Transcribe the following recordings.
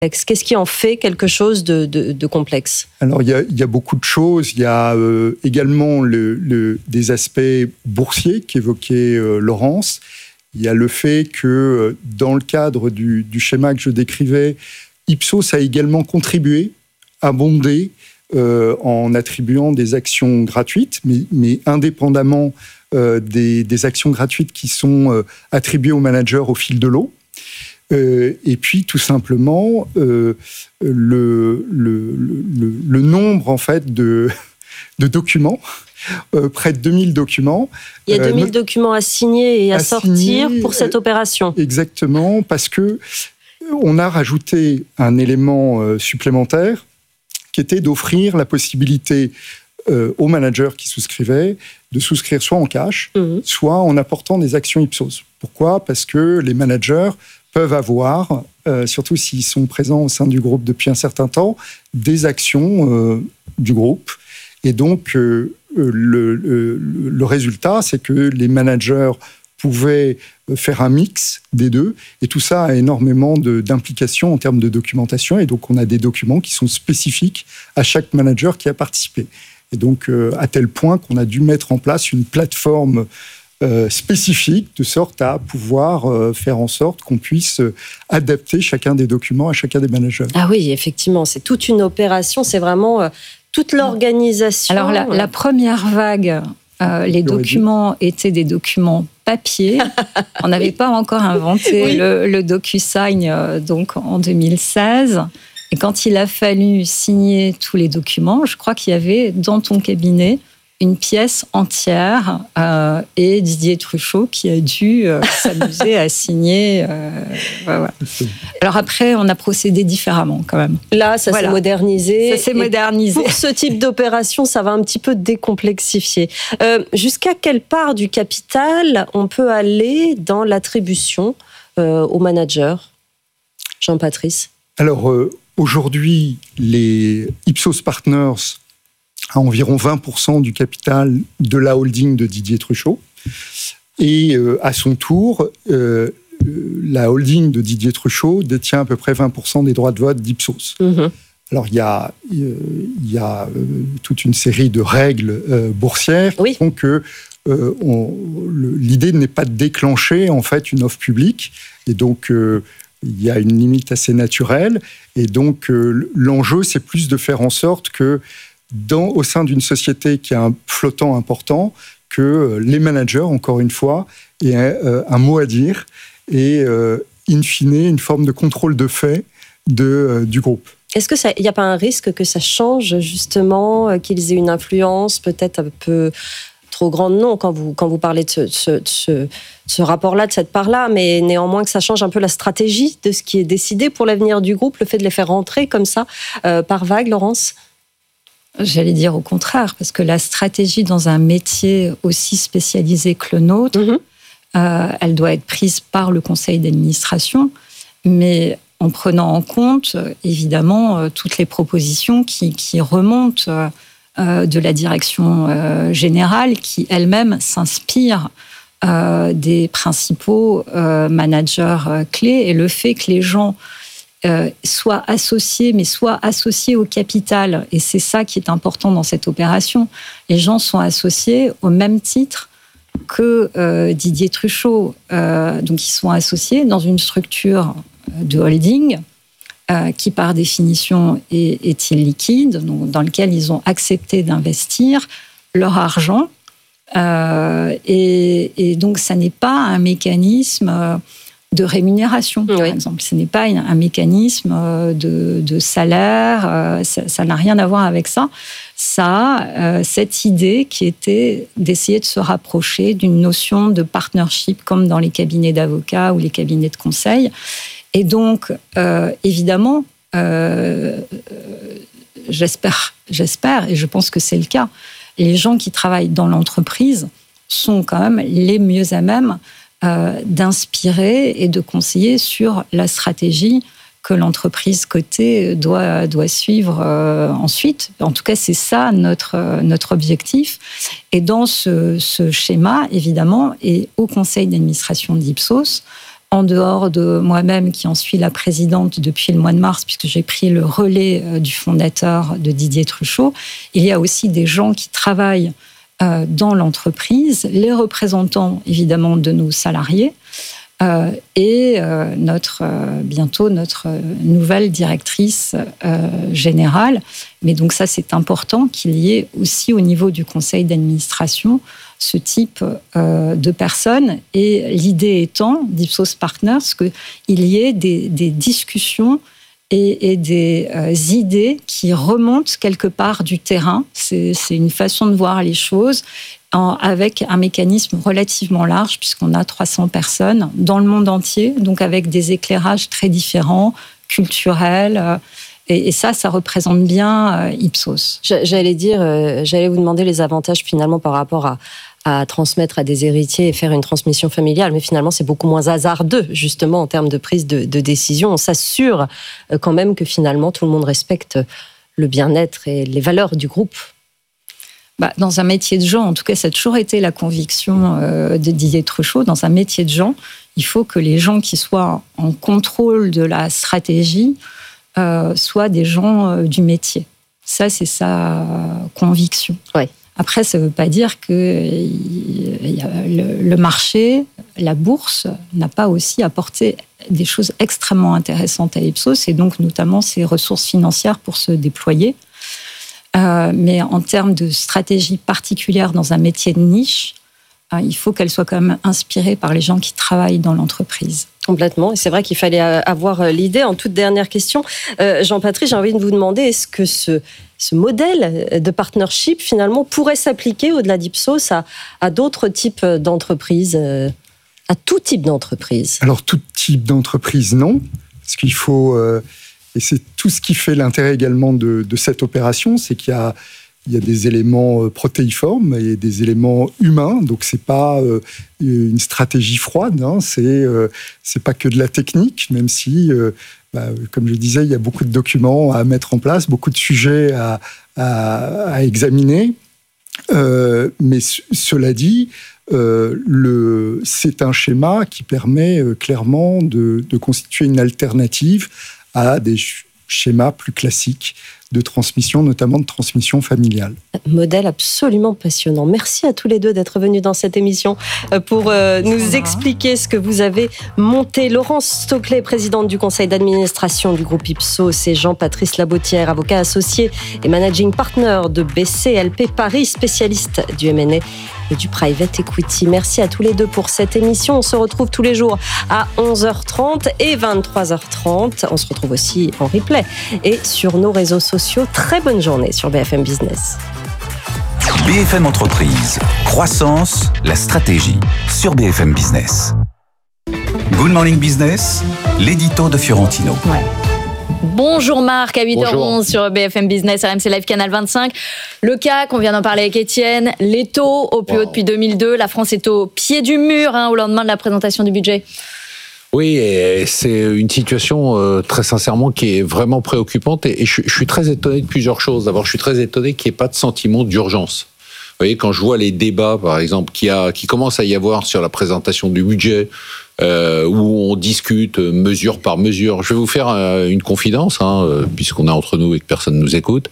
Qu'est-ce qui en fait quelque chose de complexe ? Alors, il y a beaucoup de choses. Il y a également des aspects boursiers qu'évoquait Laurence. Il y a le fait que, dans le cadre du schéma que je décrivais, Ipsos a également contribué, abondé, en attribuant des actions gratuites, mais indépendamment des actions gratuites qui sont attribuées aux managers au fil de l'eau. Et puis, tout simplement, le nombre, en fait, de documents, près de 2000 documents. Il y a 2000 documents à signer et à sortir pour cette opération. Exactement, parce qu'on a rajouté un élément supplémentaire qui était d'offrir la possibilité aux managers qui souscrivaient de souscrire soit en cash, soit en apportant des actions Ipsos. Pourquoi ? Parce que les managers peuvent avoir, surtout s'ils sont présents au sein du groupe depuis un certain temps, des actions du groupe. Et donc, le résultat, c'est que les managers pouvaient faire un mix des deux. Et tout ça a énormément d'implications en termes de documentation. Et donc, on a des documents qui sont spécifiques à chaque manager qui a participé. Et donc, à tel point qu'on a dû mettre en place une plateforme spécifique, de sorte à pouvoir faire en sorte qu'on puisse adapter chacun des documents à chacun des managers. Ah oui, effectivement, c'est toute une opération, c'est vraiment toute l'organisation. Alors la première vague, les documents étaient des documents papier. On n'avait pas encore inventé le DocuSign donc en 2016. Et quand il a fallu signer tous les documents, je crois qu'il y avait dans ton cabinet une pièce entière et Didier Truchot qui a dû s'amuser à signer. Voilà. Alors après, on a procédé différemment quand même. Là, ça s'est modernisé. Ça s'est modernisé. Pour ce type d'opération, ça va un petit peu décomplexifier. Jusqu'à quelle part du capital on peut aller dans l'attribution au manager, Jean-Patrice ? Alors, aujourd'hui, les Ipsos Partners à environ 20% du capital de la holding de Didier Truchot. Et à son tour, la holding de Didier Truchot détient à peu près 20% des droits de vote d'Ipsos. Alors, il y a toute une série de règles boursières qui font que l'idée n'est pas de déclencher en fait une offre publique. Et donc, il y a une limite assez naturelle. Et donc, l'enjeu, c'est plus de faire en sorte que au sein d'une société qui a un flottant important, que les managers, encore une fois, aient un mot à dire et, in fine, une forme de contrôle de fait du groupe. Est-ce qu'il n'y a pas un risque que ça change, justement, qu'ils aient une influence peut-être un peu trop grande? Non, quand vous parlez de ce rapport-là, de cette part-là, mais néanmoins que ça change un peu la stratégie de ce qui est décidé pour l'avenir du groupe, le fait de les faire rentrer comme ça, par vague, Laurence ? J'allais dire au contraire, parce que la stratégie dans un métier aussi spécialisé que le nôtre, elle doit être prise par le conseil d'administration, mais en prenant en compte, évidemment, toutes les propositions qui remontent de la direction générale, qui elle-même s'inspire des principaux managers clés, et le fait que les gens soit associés, mais soit associés au capital. Et c'est ça qui est important dans cette opération. Les gens sont associés au même titre que Didier Truchot. Donc, ils sont associés dans une structure de holding qui, par définition, est illiquide, donc, dans lequel ils ont accepté d'investir leur argent. Et donc, ça n'est pas un mécanisme de rémunération, par exemple. Ce n'est pas un mécanisme de salaire, ça n'a rien à voir avec ça. Ça a cette idée qui était d'essayer de se rapprocher d'une notion de partnership, comme dans les cabinets d'avocats ou les cabinets de conseil. Et donc, évidemment, j'espère, et je pense que c'est le cas, les gens qui travaillent dans l'entreprise sont quand même les mieux à même d'inspirer et de conseiller sur la stratégie que l'entreprise cotée doit suivre ensuite. En tout cas, c'est ça notre objectif. Et dans ce schéma, évidemment, et au conseil d'administration d'Ipsos, en dehors de moi-même, qui en suis la présidente depuis le mois de mars, puisque j'ai pris le relais du fondateur, de Didier Truchot, il y a aussi des gens qui travaillent dans l'entreprise, les représentants évidemment de nos salariés, et bientôt notre nouvelle directrice générale. Mais donc ça, c'est important qu'il y ait aussi au niveau du conseil d'administration ce type de personnes. Et l'idée étant, d'Ipsos Partners, qu'il y ait des discussions et des idées qui remontent quelque part du terrain. C'est une façon de voir les choses avec un mécanisme relativement large, puisqu'on a 300 personnes dans le monde entier, donc avec des éclairages très différents, culturels. Et ça représente bien Ipsos. J'allais vous demander les avantages finalement par rapport à transmettre à des héritiers et faire une transmission familiale. Mais finalement, c'est beaucoup moins hasardeux, justement, en termes de prise de décision. On s'assure quand même que finalement, tout le monde respecte le bien-être et les valeurs du groupe. Dans un métier de gens, en tout cas, ça a toujours été la conviction de Didier Truchot, dans un métier de gens, il faut que les gens qui soient en contrôle de la stratégie soient des gens du métier. Ça, c'est sa conviction. Ouais. Après, ça ne veut pas dire que le marché, la bourse, n'a pas aussi apporté des choses extrêmement intéressantes à Ipsos, et donc notamment ses ressources financières pour se déployer. Mais en termes de stratégie particulière dans un métier de niche, il faut qu'elle soit quand même inspirée par les gens qui travaillent dans l'entreprise. Complètement. Et c'est vrai qu'il fallait avoir l'idée. En toute dernière question, Jean-Patrice, j'ai envie de vous demander, est-ce que ce modèle de partnership, finalement, pourrait s'appliquer au-delà d'Ipsos à d'autres types d'entreprises, à tout type d'entreprise? Alors, tout type d'entreprise, non. Parce qu'il faut... et c'est tout ce qui fait l'intérêt également de cette opération, c'est qu'il y a des éléments protéiformes et des éléments humains. Donc, c'est pas une stratégie froide, hein, c'est pas que de la technique, même si, comme je disais, il y a beaucoup de documents à mettre en place, beaucoup de sujets à examiner. Mais cela dit, c'est un schéma qui permet clairement de constituer une alternative à des schémas plus classiques de transmission, notamment de transmission familiale. Modèle absolument passionnant. Merci à tous les deux d'être venus dans cette émission pour nous expliquer ce que vous avez monté. Laurence Stoclet, présidente du conseil d'administration du groupe Ipsos, et Jean-Patrice Labotière, avocat associé et managing partner de BCLP Paris, spécialiste du M&A et du private equity. Merci à tous les deux pour cette émission. On se retrouve tous les jours à 11h30 et 23h30. On se retrouve aussi en replay et sur nos réseaux sociaux. Très bonne journée sur BFM Business. BFM Entreprise, croissance, la stratégie sur BFM Business. Good Morning Business, l'édito de Fiorentino. Ouais. Bonjour Marc, à 8h11 sur BFM Business, RMC Live Canal 25. Le CAC, on vient d'en parler avec Étienne, les taux au plus haut depuis 2002, la France est au pied du mur au lendemain de la présentation du budget. Oui, et c'est une situation très sincèrement qui est vraiment préoccupante et je suis très étonné de plusieurs choses. D'abord, je suis très étonné qu'il n'y ait pas de sentiment d'urgence. Vous voyez, quand je vois les débats, par exemple, qui commence à y avoir sur la présentation du budget, où on discute mesure par mesure. Je vais vous faire une confidence, puisqu'on est entre nous et que personne ne nous écoute.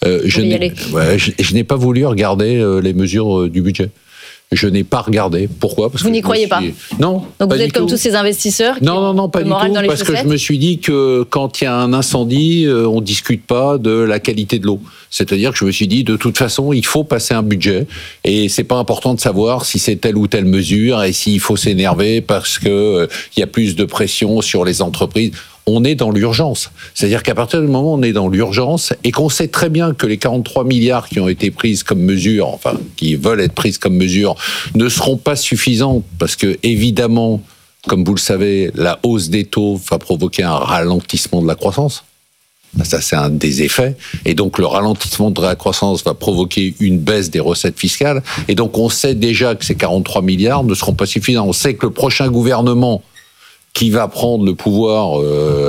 Je n'ai pas voulu regarder les mesures du budget. Je n'ai pas regardé. Pourquoi? Parce vous n'y croyez pas? Non. Donc vous êtes comme tous ces investisseurs qui Non, pas du tout. Parce que je me suis dit que quand il y a un incendie, on discute pas de la qualité de l'eau. C'est-à-dire que je me suis dit, de toute façon, il faut passer un budget et c'est pas important de savoir si c'est telle ou telle mesure et s'il faut s'énerver parce que il y a plus de pression sur les entreprises. On est dans l'urgence. C'est-à-dire qu'à partir du moment où on est dans l'urgence et qu'on sait très bien que les 43 milliards qui ont été prises comme mesures, enfin, qui veulent être prises comme mesures, ne seront pas suffisantes parce que, évidemment, comme vous le savez, la hausse des taux va provoquer un ralentissement de la croissance. Ça, c'est un des effets. Et donc, le ralentissement de la croissance va provoquer une baisse des recettes fiscales. Et donc, on sait déjà que ces 43 milliards ne seront pas suffisants. On sait que le prochain gouvernement qui va prendre le pouvoir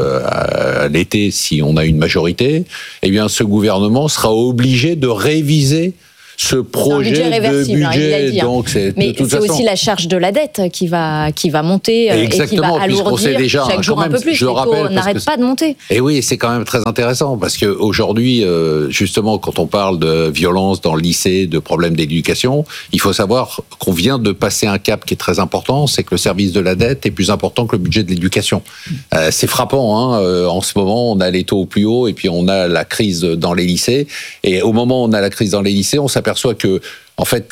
à l'été si on a une majorité, eh bien ce gouvernement sera obligé de réviser ce projet de budget. Donc mais c'est aussi la charge de la dette qui va monter et qui va alourdir chaque jour un peu plus. Les taux n'arrêtent pas de monter. Et oui, c'est quand même très intéressant parce qu'aujourd'hui, justement, quand on parle de violence dans le lycée, de problèmes d'éducation, il faut savoir qu'on vient de passer un cap qui est très important, c'est que le service de la dette est plus important que le budget de l'éducation. C'est frappant, en ce moment, on a les taux au plus haut et puis on a la crise dans les lycées. Et au moment où on a la crise dans les lycées, on s'aperçoit que, en fait,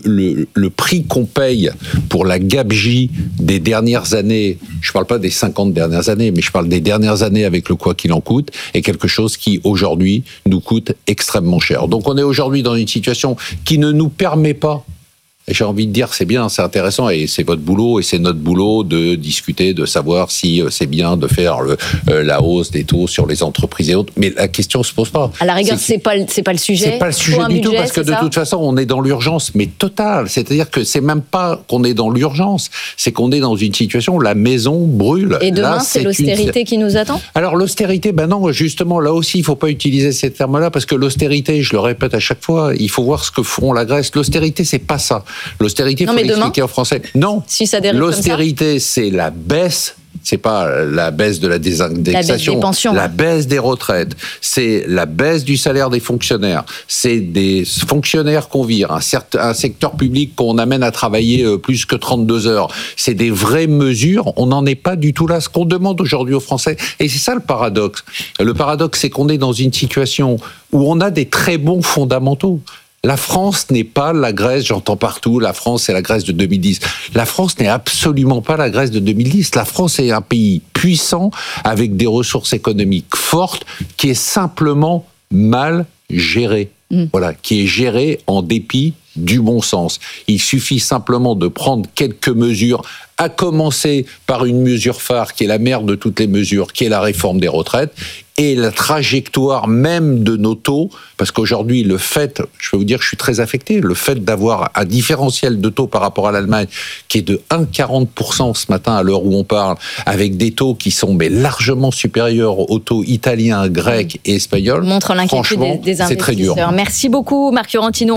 le prix qu'on paye pour la gabegie des dernières années, je ne parle pas des 50 dernières années, mais je parle des dernières années avec le quoi qu'il en coûte, est quelque chose qui, aujourd'hui, nous coûte extrêmement cher. Donc on est aujourd'hui dans une situation qui ne nous permet pas. Et j'ai envie de dire, c'est bien, c'est intéressant, et c'est votre boulot, et c'est notre boulot de discuter, de savoir si c'est bien de faire la hausse des taux sur les entreprises et autres. Mais la question se pose pas. À la rigueur, c'est pas le sujet. C'est pas le sujet du tout, parce que de toute façon, on est dans l'urgence, mais totale. C'est-à-dire que c'est même pas qu'on est dans l'urgence, c'est qu'on est dans une situation où la maison brûle. Et demain, c'est l'austérité qui nous attend ? Alors l'austérité, non, justement, là aussi, il faut pas utiliser ces termes-là, parce que l'austérité, je le répète à chaque fois, il faut voir ce que feront la Grèce. L'austérité, c'est pas ça. L'austérité, il faut l'expliquer en français. Non, si ça dérive l'austérité, c'est la baisse. C'est pas la baisse de la désindexation, la baisse des retraites, c'est la baisse du salaire des fonctionnaires, c'est des fonctionnaires qu'on vire, un secteur public qu'on amène à travailler plus que 32 heures. C'est des vraies mesures, on n'en est pas du tout là. Ce qu'on demande aujourd'hui aux Français, et c'est ça le paradoxe. Le paradoxe, c'est qu'on est dans une situation où on a des très bons fondamentaux. La France n'est pas la Grèce, j'entends partout, la France c'est la Grèce de 2010. La France n'est absolument pas la Grèce de 2010. La France est un pays puissant, avec des ressources économiques fortes, qui est simplement mal géré. Voilà, qui est géré en dépit du bon sens. Il suffit simplement de prendre quelques mesures, à commencer par une mesure phare qui est la mère de toutes les mesures, qui est la réforme des retraites, et la trajectoire même de nos taux, parce qu'aujourd'hui, le fait, je peux vous dire que je suis très affecté, le fait d'avoir un différentiel de taux par rapport à l'Allemagne qui est de 1,40% ce matin à l'heure où on parle, avec des taux qui sont largement supérieurs aux taux italiens, grecs et espagnols, montre l'inquiétude des investisseurs. C'est très dur. Merci beaucoup, Marc Fiorentino.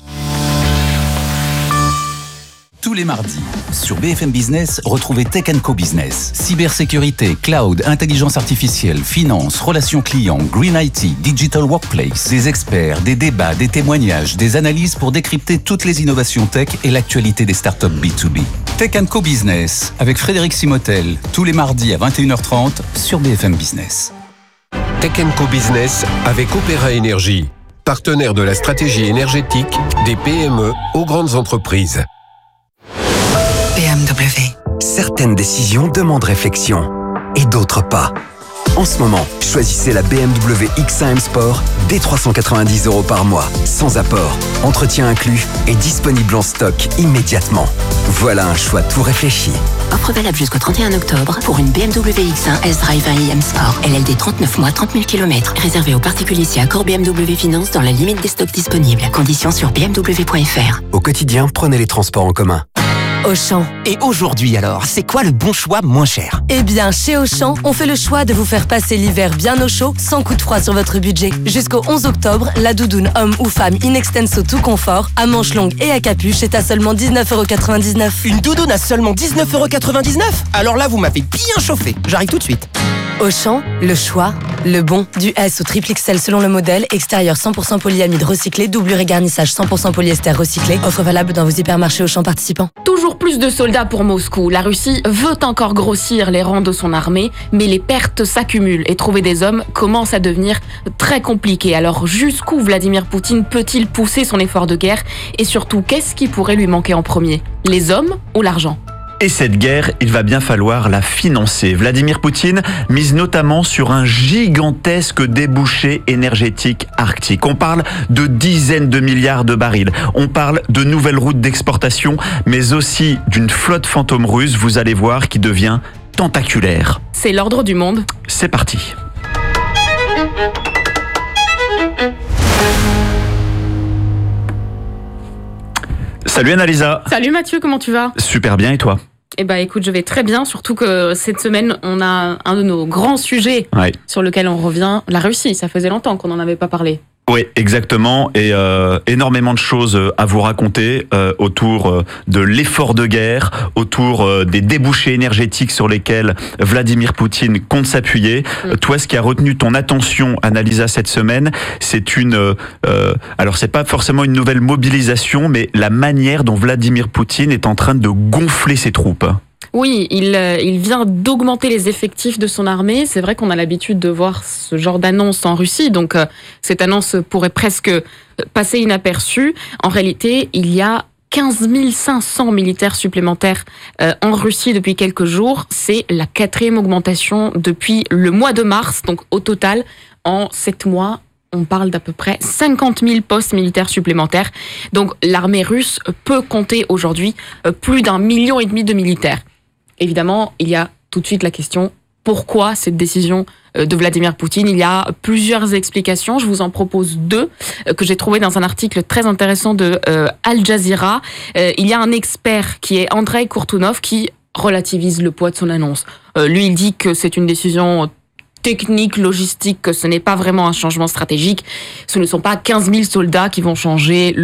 Tous les mardis, sur BFM Business, retrouvez Tech & Co Business. Cybersécurité, cloud, intelligence artificielle, finance, relations clients, green IT, digital workplace. Des experts, des débats, des témoignages, des analyses pour décrypter toutes les innovations tech et l'actualité des startups B2B. Tech & Co Business, avec Frédéric Simotel, tous les mardis à 21h30 sur BFM Business. Tech & Co Business avec Opéra Énergie, partenaire de la stratégie énergétique des PME aux grandes entreprises. BMW. Certaines décisions demandent réflexion et d'autres pas. En ce moment, choisissez la BMW X1 M Sport dès 390 € par mois, sans apport, entretien inclus et disponible en stock immédiatement. Voilà un choix tout réfléchi. Offre valable jusqu'au 31 octobre pour une BMW X1 S-Drive 1 M Sport. LLD 39 mois, 30 000 km. Réservé aux particuliers si accord BMW Finance dans la limite des stocks disponibles. Conditions sur bmw.fr. Au quotidien, prenez les transports en commun. Auchan. Et aujourd'hui alors, c'est quoi le bon choix moins cher ? Eh bien, chez Auchan, on fait le choix de vous faire passer l'hiver bien au chaud, sans coup de froid sur votre budget. Jusqu'au 11 octobre, la doudoune homme ou femme in extenso tout confort, à manches longues et à capuche est à seulement 19,99 €. Une doudoune à seulement 19,99 €? Alors là, vous m'avez bien chauffé. J'arrive tout de suite. Auchan, le choix, le bon. Du S au triple XL selon le modèle, extérieur 100% polyamide recyclé, doublure et garnissage 100% polyester recyclé. Offre valable dans vos hypermarchés Auchan participants. Toujours plus de soldats pour Moscou. La Russie veut encore grossir les rangs de son armée, mais les pertes s'accumulent et trouver des hommes commence à devenir très compliqué. Alors jusqu'où Vladimir Poutine peut-il pousser son effort de guerre? Et surtout, qu'est-ce qui pourrait lui manquer en premier? Les hommes ou l'argent? Et cette guerre, il va bien falloir la financer. Vladimir Poutine mise notamment sur un gigantesque débouché énergétique arctique. On parle de dizaines de milliards de barils. On parle de nouvelles routes d'exportation, mais aussi d'une flotte fantôme russe, vous allez voir, qui devient tentaculaire. C'est l'ordre du monde. C'est parti. Salut Annalisa. Salut Mathieu, comment tu vas? Super bien, et toi? Eh ben écoute, je vais très bien, surtout que cette semaine, on a un de nos grands sujets sur lequel on revient, la Russie. Ça faisait longtemps qu'on n'en avait pas parlé. Oui, exactement. Et énormément de choses à vous raconter autour de l'effort de guerre, autour des débouchés énergétiques sur lesquels Vladimir Poutine compte s'appuyer. Toi, ce qui a retenu ton attention, Annalisa, cette semaine, c'est alors c'est pas forcément une nouvelle mobilisation, mais la manière dont Vladimir Poutine est en train de gonfler ses troupes. Oui, il vient d'augmenter les effectifs de son armée. C'est vrai qu'on a l'habitude de voir ce genre d'annonce en Russie, donc cette annonce pourrait presque passer inaperçue. En réalité, il y a 15 500 militaires supplémentaires en Russie depuis quelques jours. C'est la 4e augmentation depuis le mois de mars. Donc au total, en 7 mois, on parle d'à peu près 50 000 postes militaires supplémentaires. Donc l'armée russe peut compter aujourd'hui plus d'1,5 million de militaires. Évidemment, il y a tout de suite la question, pourquoi cette décision de Vladimir Poutine? Il y a plusieurs explications, je vous en propose 2 que j'ai trouvées dans un article très intéressant de Al Jazeera. Il y a un expert qui est Andrei Kortunov qui relativise le poids de son annonce. Lui, il dit que c'est une décision technique, logistique, que ce n'est pas vraiment un changement stratégique. Ce ne sont pas 15 000 soldats qui vont changer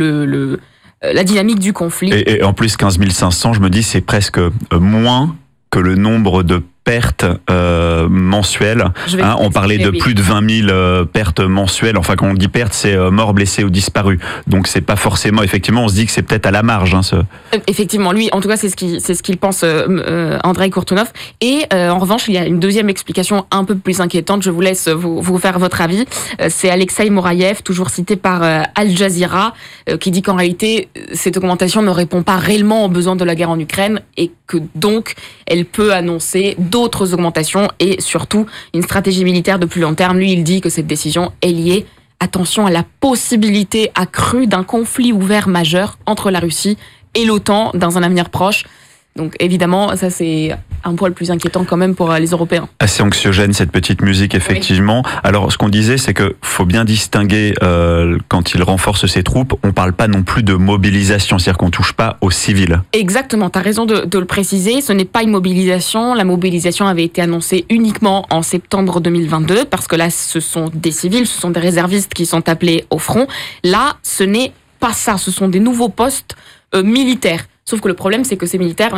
la dynamique du conflit. Et en plus, 15 500, je me dis, c'est presque moins que le nombre de pertes mensuelles. On parlait de plus de 20 000 pertes mensuelles. Enfin, quand on dit pertes, c'est morts, blessés ou disparus. Donc, c'est pas forcément... Effectivement, on se dit que c'est peut-être à la marge. Effectivement, lui, en tout cas, c'est ce qu'il pense, Andrei Kortunov. Et en revanche, il y a une deuxième explication un peu plus inquiétante. Je vous laisse vous faire votre avis. C'est Alexei Mouraïev, toujours cité par Al Jazeera, qui dit qu'en réalité, cette augmentation ne répond pas réellement aux besoins de la guerre en Ukraine et que donc, elle peut annoncer d'autres augmentations et surtout une stratégie militaire de plus long terme. Lui, il dit que cette décision est liée, attention, à la possibilité accrue d'un conflit ouvert majeur entre la Russie et l'OTAN dans un avenir proche. Donc évidemment, ça c'est un poil plus inquiétant quand même pour les Européens. Assez anxiogène cette petite musique, effectivement. Oui. Alors ce qu'on disait, c'est que faut bien distinguer quand il renforce ses troupes, on parle pas non plus de mobilisation, c'est-à-dire qu'on touche pas aux civils. Exactement, tu as raison de le préciser, ce n'est pas une mobilisation. La mobilisation avait été annoncée uniquement en septembre 2022, parce que là ce sont des civils, ce sont des réservistes qui sont appelés au front. Là, ce n'est pas ça, ce sont des nouveaux postes militaires. Sauf que le problème, c'est que ces militaires,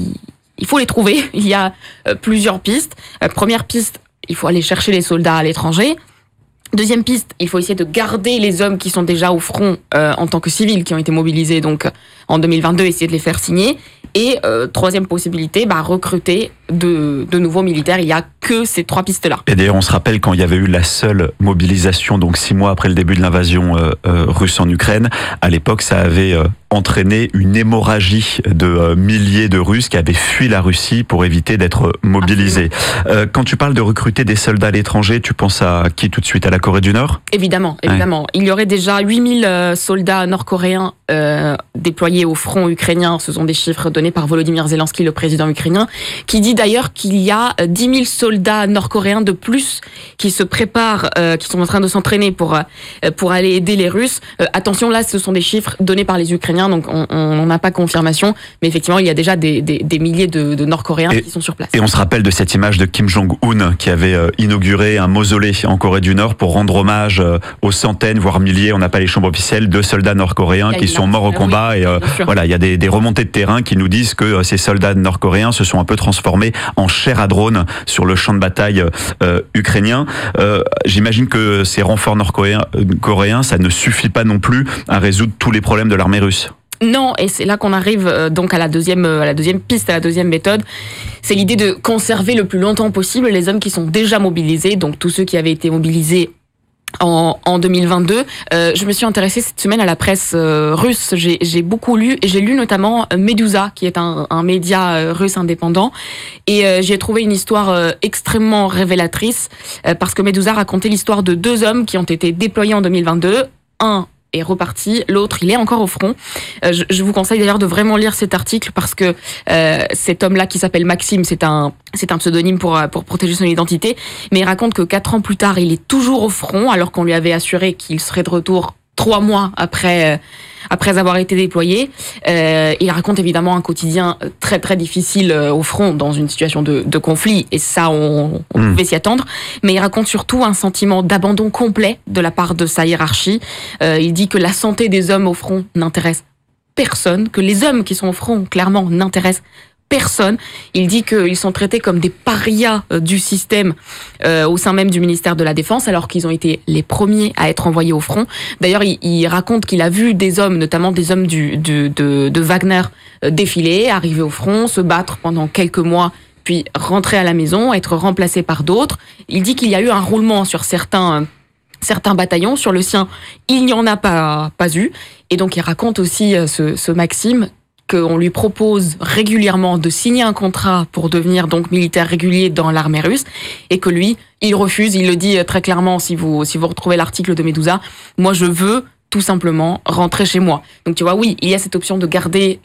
il faut les trouver. Il y a plusieurs pistes. Première piste, il faut aller chercher les soldats à l'étranger. Deuxième piste, il faut essayer de garder les hommes qui sont déjà au front en tant que civils, qui ont été mobilisés donc en 2022, essayer de les faire signer. Et troisième possibilité, recruter de nouveaux militaires. Il n'y a que ces 3 pistes-là. Et d'ailleurs, on se rappelle quand il y avait eu la seule mobilisation, donc 6 mois après le début de l'invasion russe en Ukraine, à l'époque, ça avait entraîné une hémorragie de milliers de Russes qui avaient fui la Russie pour éviter d'être mobilisés. Quand tu parles de recruter des soldats à l'étranger, tu penses à qui tout de suite? À la Corée du Nord? Évidemment. Ouais. Il y aurait déjà 8000 soldats nord-coréens déployés au front ukrainien. Ce sont des chiffres donnés par Volodymyr Zelensky, le président ukrainien, qui dit d'ailleurs qu'il y a 10 000 soldats nord-coréens de plus qui se préparent, qui sont en train de s'entraîner pour aller aider les Russes. Attention, là, ce sont des chiffres donnés par les Ukrainiens, donc on n'a pas confirmation, mais effectivement, il y a déjà des milliers de Nord-Coréens qui sont sur place. Et on se rappelle de cette image de Kim Jong-un qui avait inauguré un mausolée en Corée du Nord pour rendre hommage aux centaines, voire milliers, on n'a pas les chiffres officiels, de soldats nord-coréens qui sont morts au combat. Oui, et voilà, il y a des remontées de terrain qui nous disent que ces soldats nord-coréens se sont un peu transformés en chair à drone sur le champ de bataille ukrainien. J'imagine que ces renforts nord-coréens, ça ne suffit pas non plus à résoudre tous les problèmes de l'armée russe. Non, et c'est là qu'on arrive donc à la deuxième piste, à la deuxième méthode. C'est l'idée de conserver le plus longtemps possible les hommes qui sont déjà mobilisés, donc tous ceux qui avaient été mobilisés en 2022. Je me suis intéressée cette semaine à la presse russe. J'ai beaucoup lu, et j'ai lu notamment Meduza, qui est un média russe indépendant. Et j'ai trouvé une histoire extrêmement révélatrice, parce que Meduza racontait l'histoire de 2 hommes qui ont été déployés en 2022. Un est reparti, l'autre il est encore au front. Je vous conseille d'ailleurs de vraiment lire cet article, parce que cet homme-là qui s'appelle Maxime, c'est un pseudonyme pour protéger son identité, mais il raconte que 4 ans plus tard, il est toujours au front, alors qu'on lui avait assuré qu'il serait de retour 3 mois après après avoir été déployés. Il raconte évidemment un quotidien très très difficile au front dans une situation de conflit, et ça on pouvait s'y attendre. Mais il raconte surtout un sentiment d'abandon complet de la part de sa hiérarchie. Il dit que la santé des hommes au front n'intéresse personne, que les hommes qui sont au front, clairement, n'intéressent personne. Il dit qu'ils sont traités comme des parias du système au sein même du ministère de la Défense, alors qu'ils ont été les premiers à être envoyés au front. D'ailleurs, il raconte qu'il a vu des hommes, notamment des hommes de Wagner, défiler, arriver au front, se battre pendant quelques mois, puis rentrer à la maison, être remplacés par d'autres. Il dit qu'il y a eu un roulement sur certains bataillons. Sur le sien, il n'y en a pas eu. Et donc, il raconte aussi ce Maxime, qu'on lui propose régulièrement de signer un contrat pour devenir donc militaire régulier dans l'armée russe, et que lui, il refuse. Il le dit très clairement, si vous retrouvez l'article de Medusa, moi je veux tout simplement rentrer chez moi. Donc tu vois, oui, il y a cette option de garder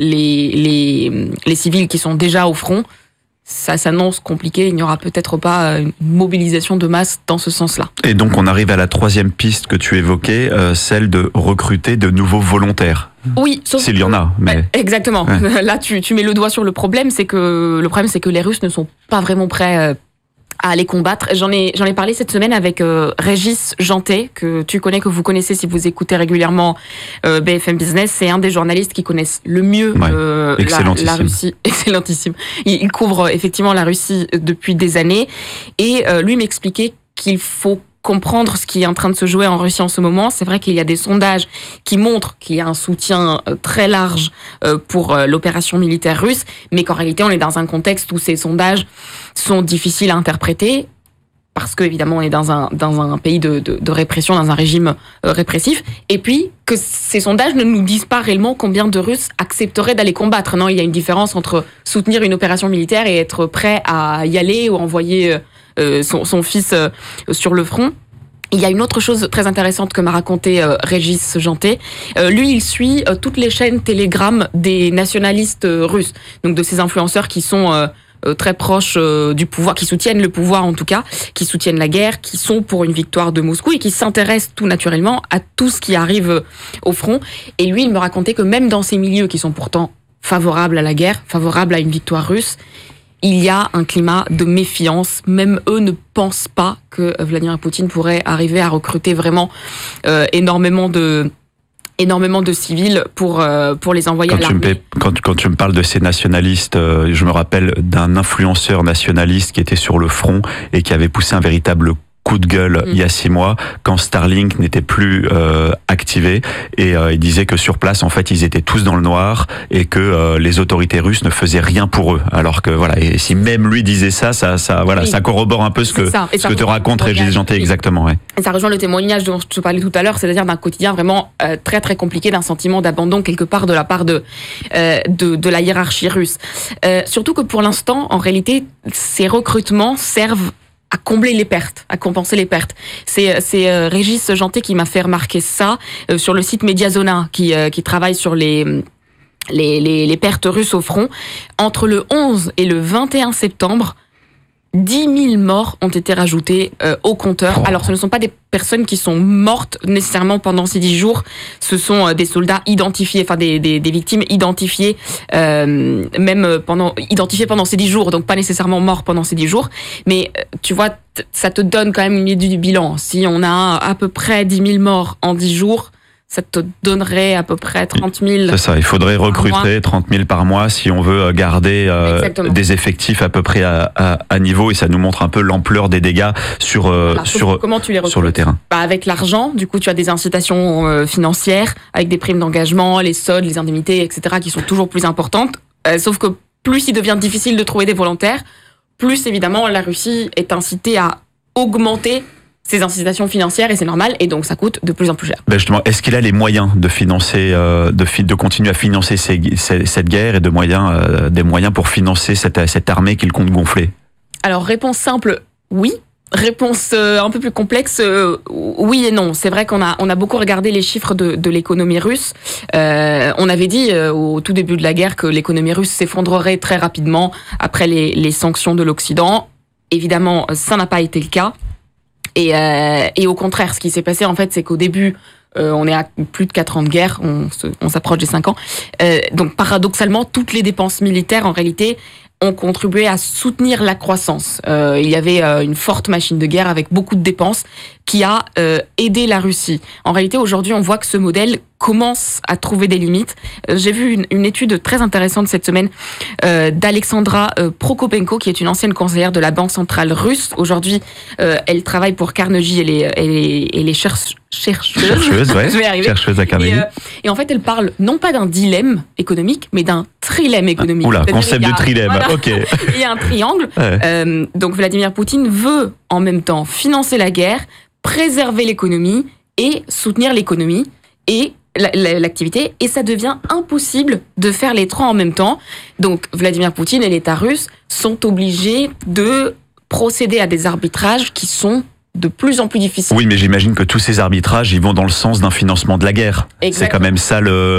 les civils qui sont déjà au front. Ça s'annonce compliqué, il n'y aura peut-être pas une mobilisation de masse dans ce sens-là. Et donc on arrive à la troisième piste que tu évoquais, celle de recruter de nouveaux volontaires. Oui, sauf s'il y en a. Mais... Exactement. Ouais. Là, tu mets le doigt sur le problème, c'est que les Russes ne sont pas vraiment prêts à aller combattre. J'en ai parlé cette semaine avec Régis Janté, que tu connais, que vous connaissez si vous écoutez régulièrement BFM Business. C'est un des journalistes qui connaissent le mieux la Russie. Excellentissime. Il couvre effectivement la Russie depuis des années, et lui m'expliquait qu'il faut comprendre ce qui est en train de se jouer en Russie en ce moment. C'est vrai qu'il y a des sondages qui montrent qu'il y a un soutien très large pour l'opération militaire russe, mais qu'en réalité, on est dans un contexte où ces sondages sont difficiles à interpréter, parce que évidemment, on est dans un pays de répression, dans un régime répressif, et puis que ces sondages ne nous disent pas réellement combien de Russes accepteraient d'aller combattre. Non, il y a une différence entre soutenir une opération militaire et être prêt à y aller ou envoyer son fils sur le front. Il y a une autre chose très intéressante que m'a raconté Régis Janté. Lui, il suit toutes les chaînes Telegram des nationalistes russes, donc de ces influenceurs qui sont très proches du pouvoir, qui soutiennent le pouvoir en tout cas, qui soutiennent la guerre, qui sont pour une victoire de Moscou et qui s'intéressent tout naturellement à tout ce qui arrive au front. Et lui, il me racontait que même dans ces milieux qui sont pourtant favorables à la guerre, favorables à une victoire russe, il y a un climat de méfiance. Même eux ne pensent pas que Vladimir Poutine pourrait arriver à recruter vraiment énormément de civils pour les envoyer à l'armée. Quand tu me parles de ces nationalistes, je me rappelle d'un influenceur nationaliste qui était sur le front et qui avait poussé un véritable coup de gueule il y a 6 mois, quand Starlink n'était plus activé, et il disait que sur place, en fait, ils étaient tous dans le noir et que les autorités russes ne faisaient rien pour eux. Alors que voilà, et si même lui disait ça corrobore un peu ce que te raconte Régis Janté, exactement. Ouais. Et ça rejoint le témoignage dont je te parlais tout à l'heure, c'est-à-dire d'un quotidien vraiment très très compliqué, d'un sentiment d'abandon quelque part de la part de la hiérarchie russe. Surtout que pour l'instant, en réalité, ces recrutements servent à combler les pertes, à compenser les pertes. C'est Régis Janté qui m'a fait remarquer ça sur le site Mediazona, qui travaille sur les pertes russes au front. Entre le 11 et le 21 septembre, 10 000 morts ont été rajoutés au compteur. Alors, ce ne sont pas des personnes qui sont mortes nécessairement pendant ces 10 jours. Ce sont des soldats identifiés, enfin des victimes identifiées, identifiées pendant ces 10 jours, donc pas nécessairement morts pendant ces 10 jours. Mais tu vois, ça te donne quand même une idée du bilan. Si on a à peu près 10 000 morts en 10 jours, ça te donnerait à peu près 30 000. C'est ça, il faudrait recruter 30 000 par mois si on veut garder des effectifs à peu près à niveau, et ça nous montre un peu l'ampleur des dégâts sur le terrain. Avec l'argent, du coup, tu as des incitations financières, avec des primes d'engagement, les soldes, les indemnités, etc., qui sont toujours plus importantes. Sauf que plus il devient difficile de trouver des volontaires, plus évidemment la Russie est incitée à augmenter ces incitations financières, et c'est normal, et donc ça coûte de plus en plus cher. Justement, est-ce qu'il a les moyens de financer, de continuer à financer cette guerre, et des moyens pour financer cette armée qu'il compte gonfler? Alors, réponse simple, oui. Réponse un peu plus complexe, oui et non. C'est vrai qu'on a beaucoup regardé les chiffres de l'économie russe. On avait dit au tout début de la guerre que l'économie russe s'effondrerait très rapidement après les sanctions de l'Occident. Évidemment, ça n'a pas été le cas. Et au contraire, ce qui s'est passé, en fait, c'est qu'au début On est à plus de 4 ans de guerre, on s'approche des 5 ans. Donc paradoxalement, toutes les dépenses militaires, en réalité, ont contribué à soutenir la croissance. Il y avait une forte machine de guerre avec beaucoup de dépenses qui a aidé la Russie. En réalité, aujourd'hui, on voit que ce modèle commence à trouver des limites. J'ai vu une étude très intéressante cette semaine d'Alexandra Prokopenko, qui est une ancienne conseillère de la Banque centrale russe. Aujourd'hui, elle travaille pour Carnegie et les chercheuses. Ouais. Je vais y arriver. Chercheuse à Carnegie. Et en fait, elle parle non pas d'un dilemme économique, mais d'un trilemme économique. Oula, concept de trilemme. Voilà. Ok. Il y a un triangle. Ouais. Donc Vladimir Poutine veut en même temps financer la guerre, préserver l'économie et soutenir l'économie et l'activité, et ça devient impossible de faire les trois en même temps. Donc Vladimir Poutine et l'État russe sont obligés de procéder à des arbitrages qui sont de plus en plus difficile. Oui, mais j'imagine que tous ces arbitrages, ils vont dans le sens d'un financement de la guerre. Exactement. C'est quand même ça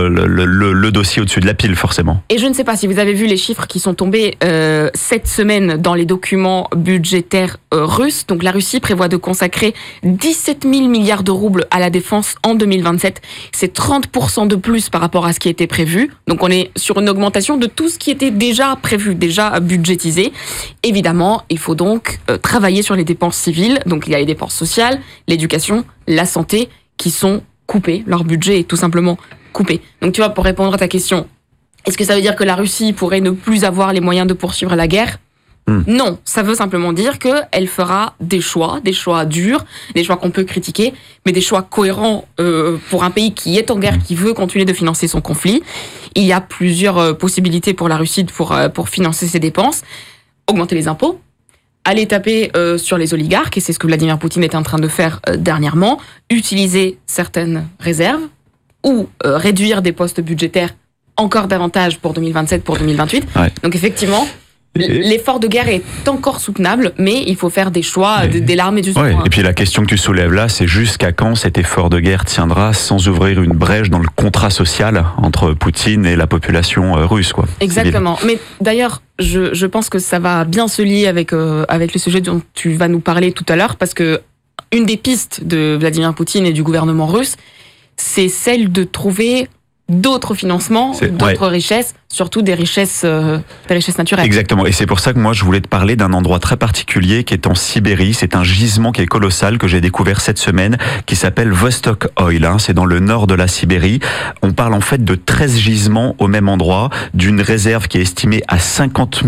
le dossier au-dessus de la pile, forcément. Et je ne sais pas si vous avez vu les chiffres qui sont tombés cette semaine dans les documents budgétaires russes. Donc la Russie prévoit de consacrer 17 000 milliards de roubles à la défense en 2027. C'est 30% de plus par rapport à ce qui était prévu. Donc on est sur une augmentation de tout ce qui était déjà prévu, déjà budgétisé. Évidemment, il faut donc travailler sur les dépenses civiles. Donc il y a les dépenses sociales, l'éducation, la santé, qui sont coupées. Leur budget est tout simplement coupé. Donc tu vois, pour répondre à ta question, est-ce que ça veut dire que la Russie pourrait ne plus avoir les moyens de poursuivre la guerre ? Non, ça veut simplement dire qu'elle fera des choix durs, des choix qu'on peut critiquer, mais des choix cohérents pour un pays qui est en guerre, qui veut continuer de financer son conflit. Il y a plusieurs possibilités pour la Russie pour financer ses dépenses. Augmenter les impôts, aller taper sur les oligarques, et c'est ce que Vladimir Poutine est en train de faire dernièrement, utiliser certaines réserves ou réduire des postes budgétaires encore davantage pour 2027, pour 2028. Ouais. Donc effectivement, l'effort de guerre est encore soutenable, mais il faut faire des choix dès l'armée du soin. Ouais. Et puis la question que tu soulèves là, c'est jusqu'à quand cet effort de guerre tiendra sans ouvrir une brèche dans le contrat social entre Poutine et la population russe, quoi. Exactement. Mais d'ailleurs, je pense que ça va bien se lier avec le sujet dont tu vas nous parler tout à l'heure, parce que une des pistes de Vladimir Poutine et du gouvernement russe, c'est celle de trouver d'autres financements, d'autres richesses, surtout des richesses naturelles. Exactement, et c'est pour ça que moi je voulais te parler d'un endroit très particulier qui est en Sibérie. C'est un gisement qui est colossal que j'ai découvert cette semaine, qui s'appelle Vostok Oil. C'est dans le nord de la Sibérie. On parle en fait de 13 gisements au même endroit, d'une réserve qui est estimée à 50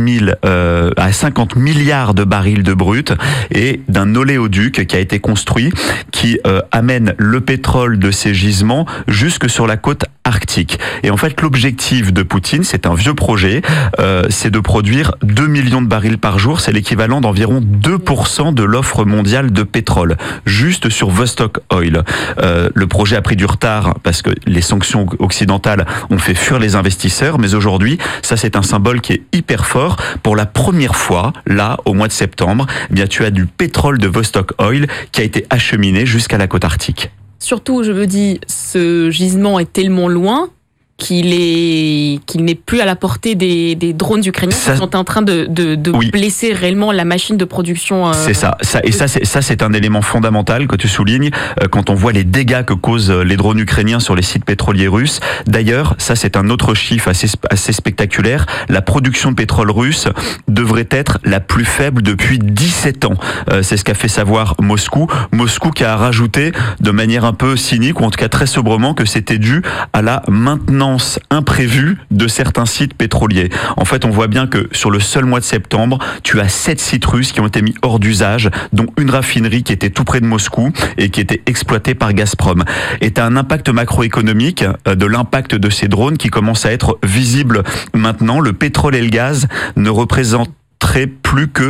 milliards de barils de brut, et d'un oléoduc qui a été construit, qui amène le pétrole de ces gisements jusque sur la côte arctique. Et en fait, l'objectif de Poutine, c'est un vieux projet, c'est de produire 2 millions de barils par jour. C'est l'équivalent d'environ 2% de l'offre mondiale de pétrole, juste sur Vostok Oil. Le projet a pris du retard parce que les sanctions occidentales ont fait fuir les investisseurs, mais aujourd'hui, ça c'est un symbole qui est hyper fort. Pour la première fois, là, au mois de septembre, eh bien, tu as du pétrole de Vostok Oil qui a été acheminé jusqu'à la côte arctique. Surtout, je me dis, ce gisement est tellement loin qu'il n'est plus à la portée des drones ukrainiens qui sont en train de blesser réellement la machine de production. C'est ça, c'est un élément fondamental que tu soulignes quand on voit les dégâts que causent les drones ukrainiens sur les sites pétroliers russes. D'ailleurs, ça c'est un autre chiffre assez spectaculaire. La production de pétrole russe devrait être la plus faible depuis 17 ans. C'est ce qu'a fait savoir Moscou. Moscou qui a rajouté de manière un peu cynique, ou en tout cas très sobrement, que c'était dû à la maintenance imprévue de certains sites pétroliers. En fait, on voit bien que sur le seul mois de septembre, tu as 7 sites russes qui ont été mis hors d'usage, dont une raffinerie qui était tout près de Moscou et qui était exploitée par Gazprom. Et tu as un impact macroéconomique de l'impact de ces drones qui commence à être visible maintenant. Le pétrole et le gaz ne représenteraient plus que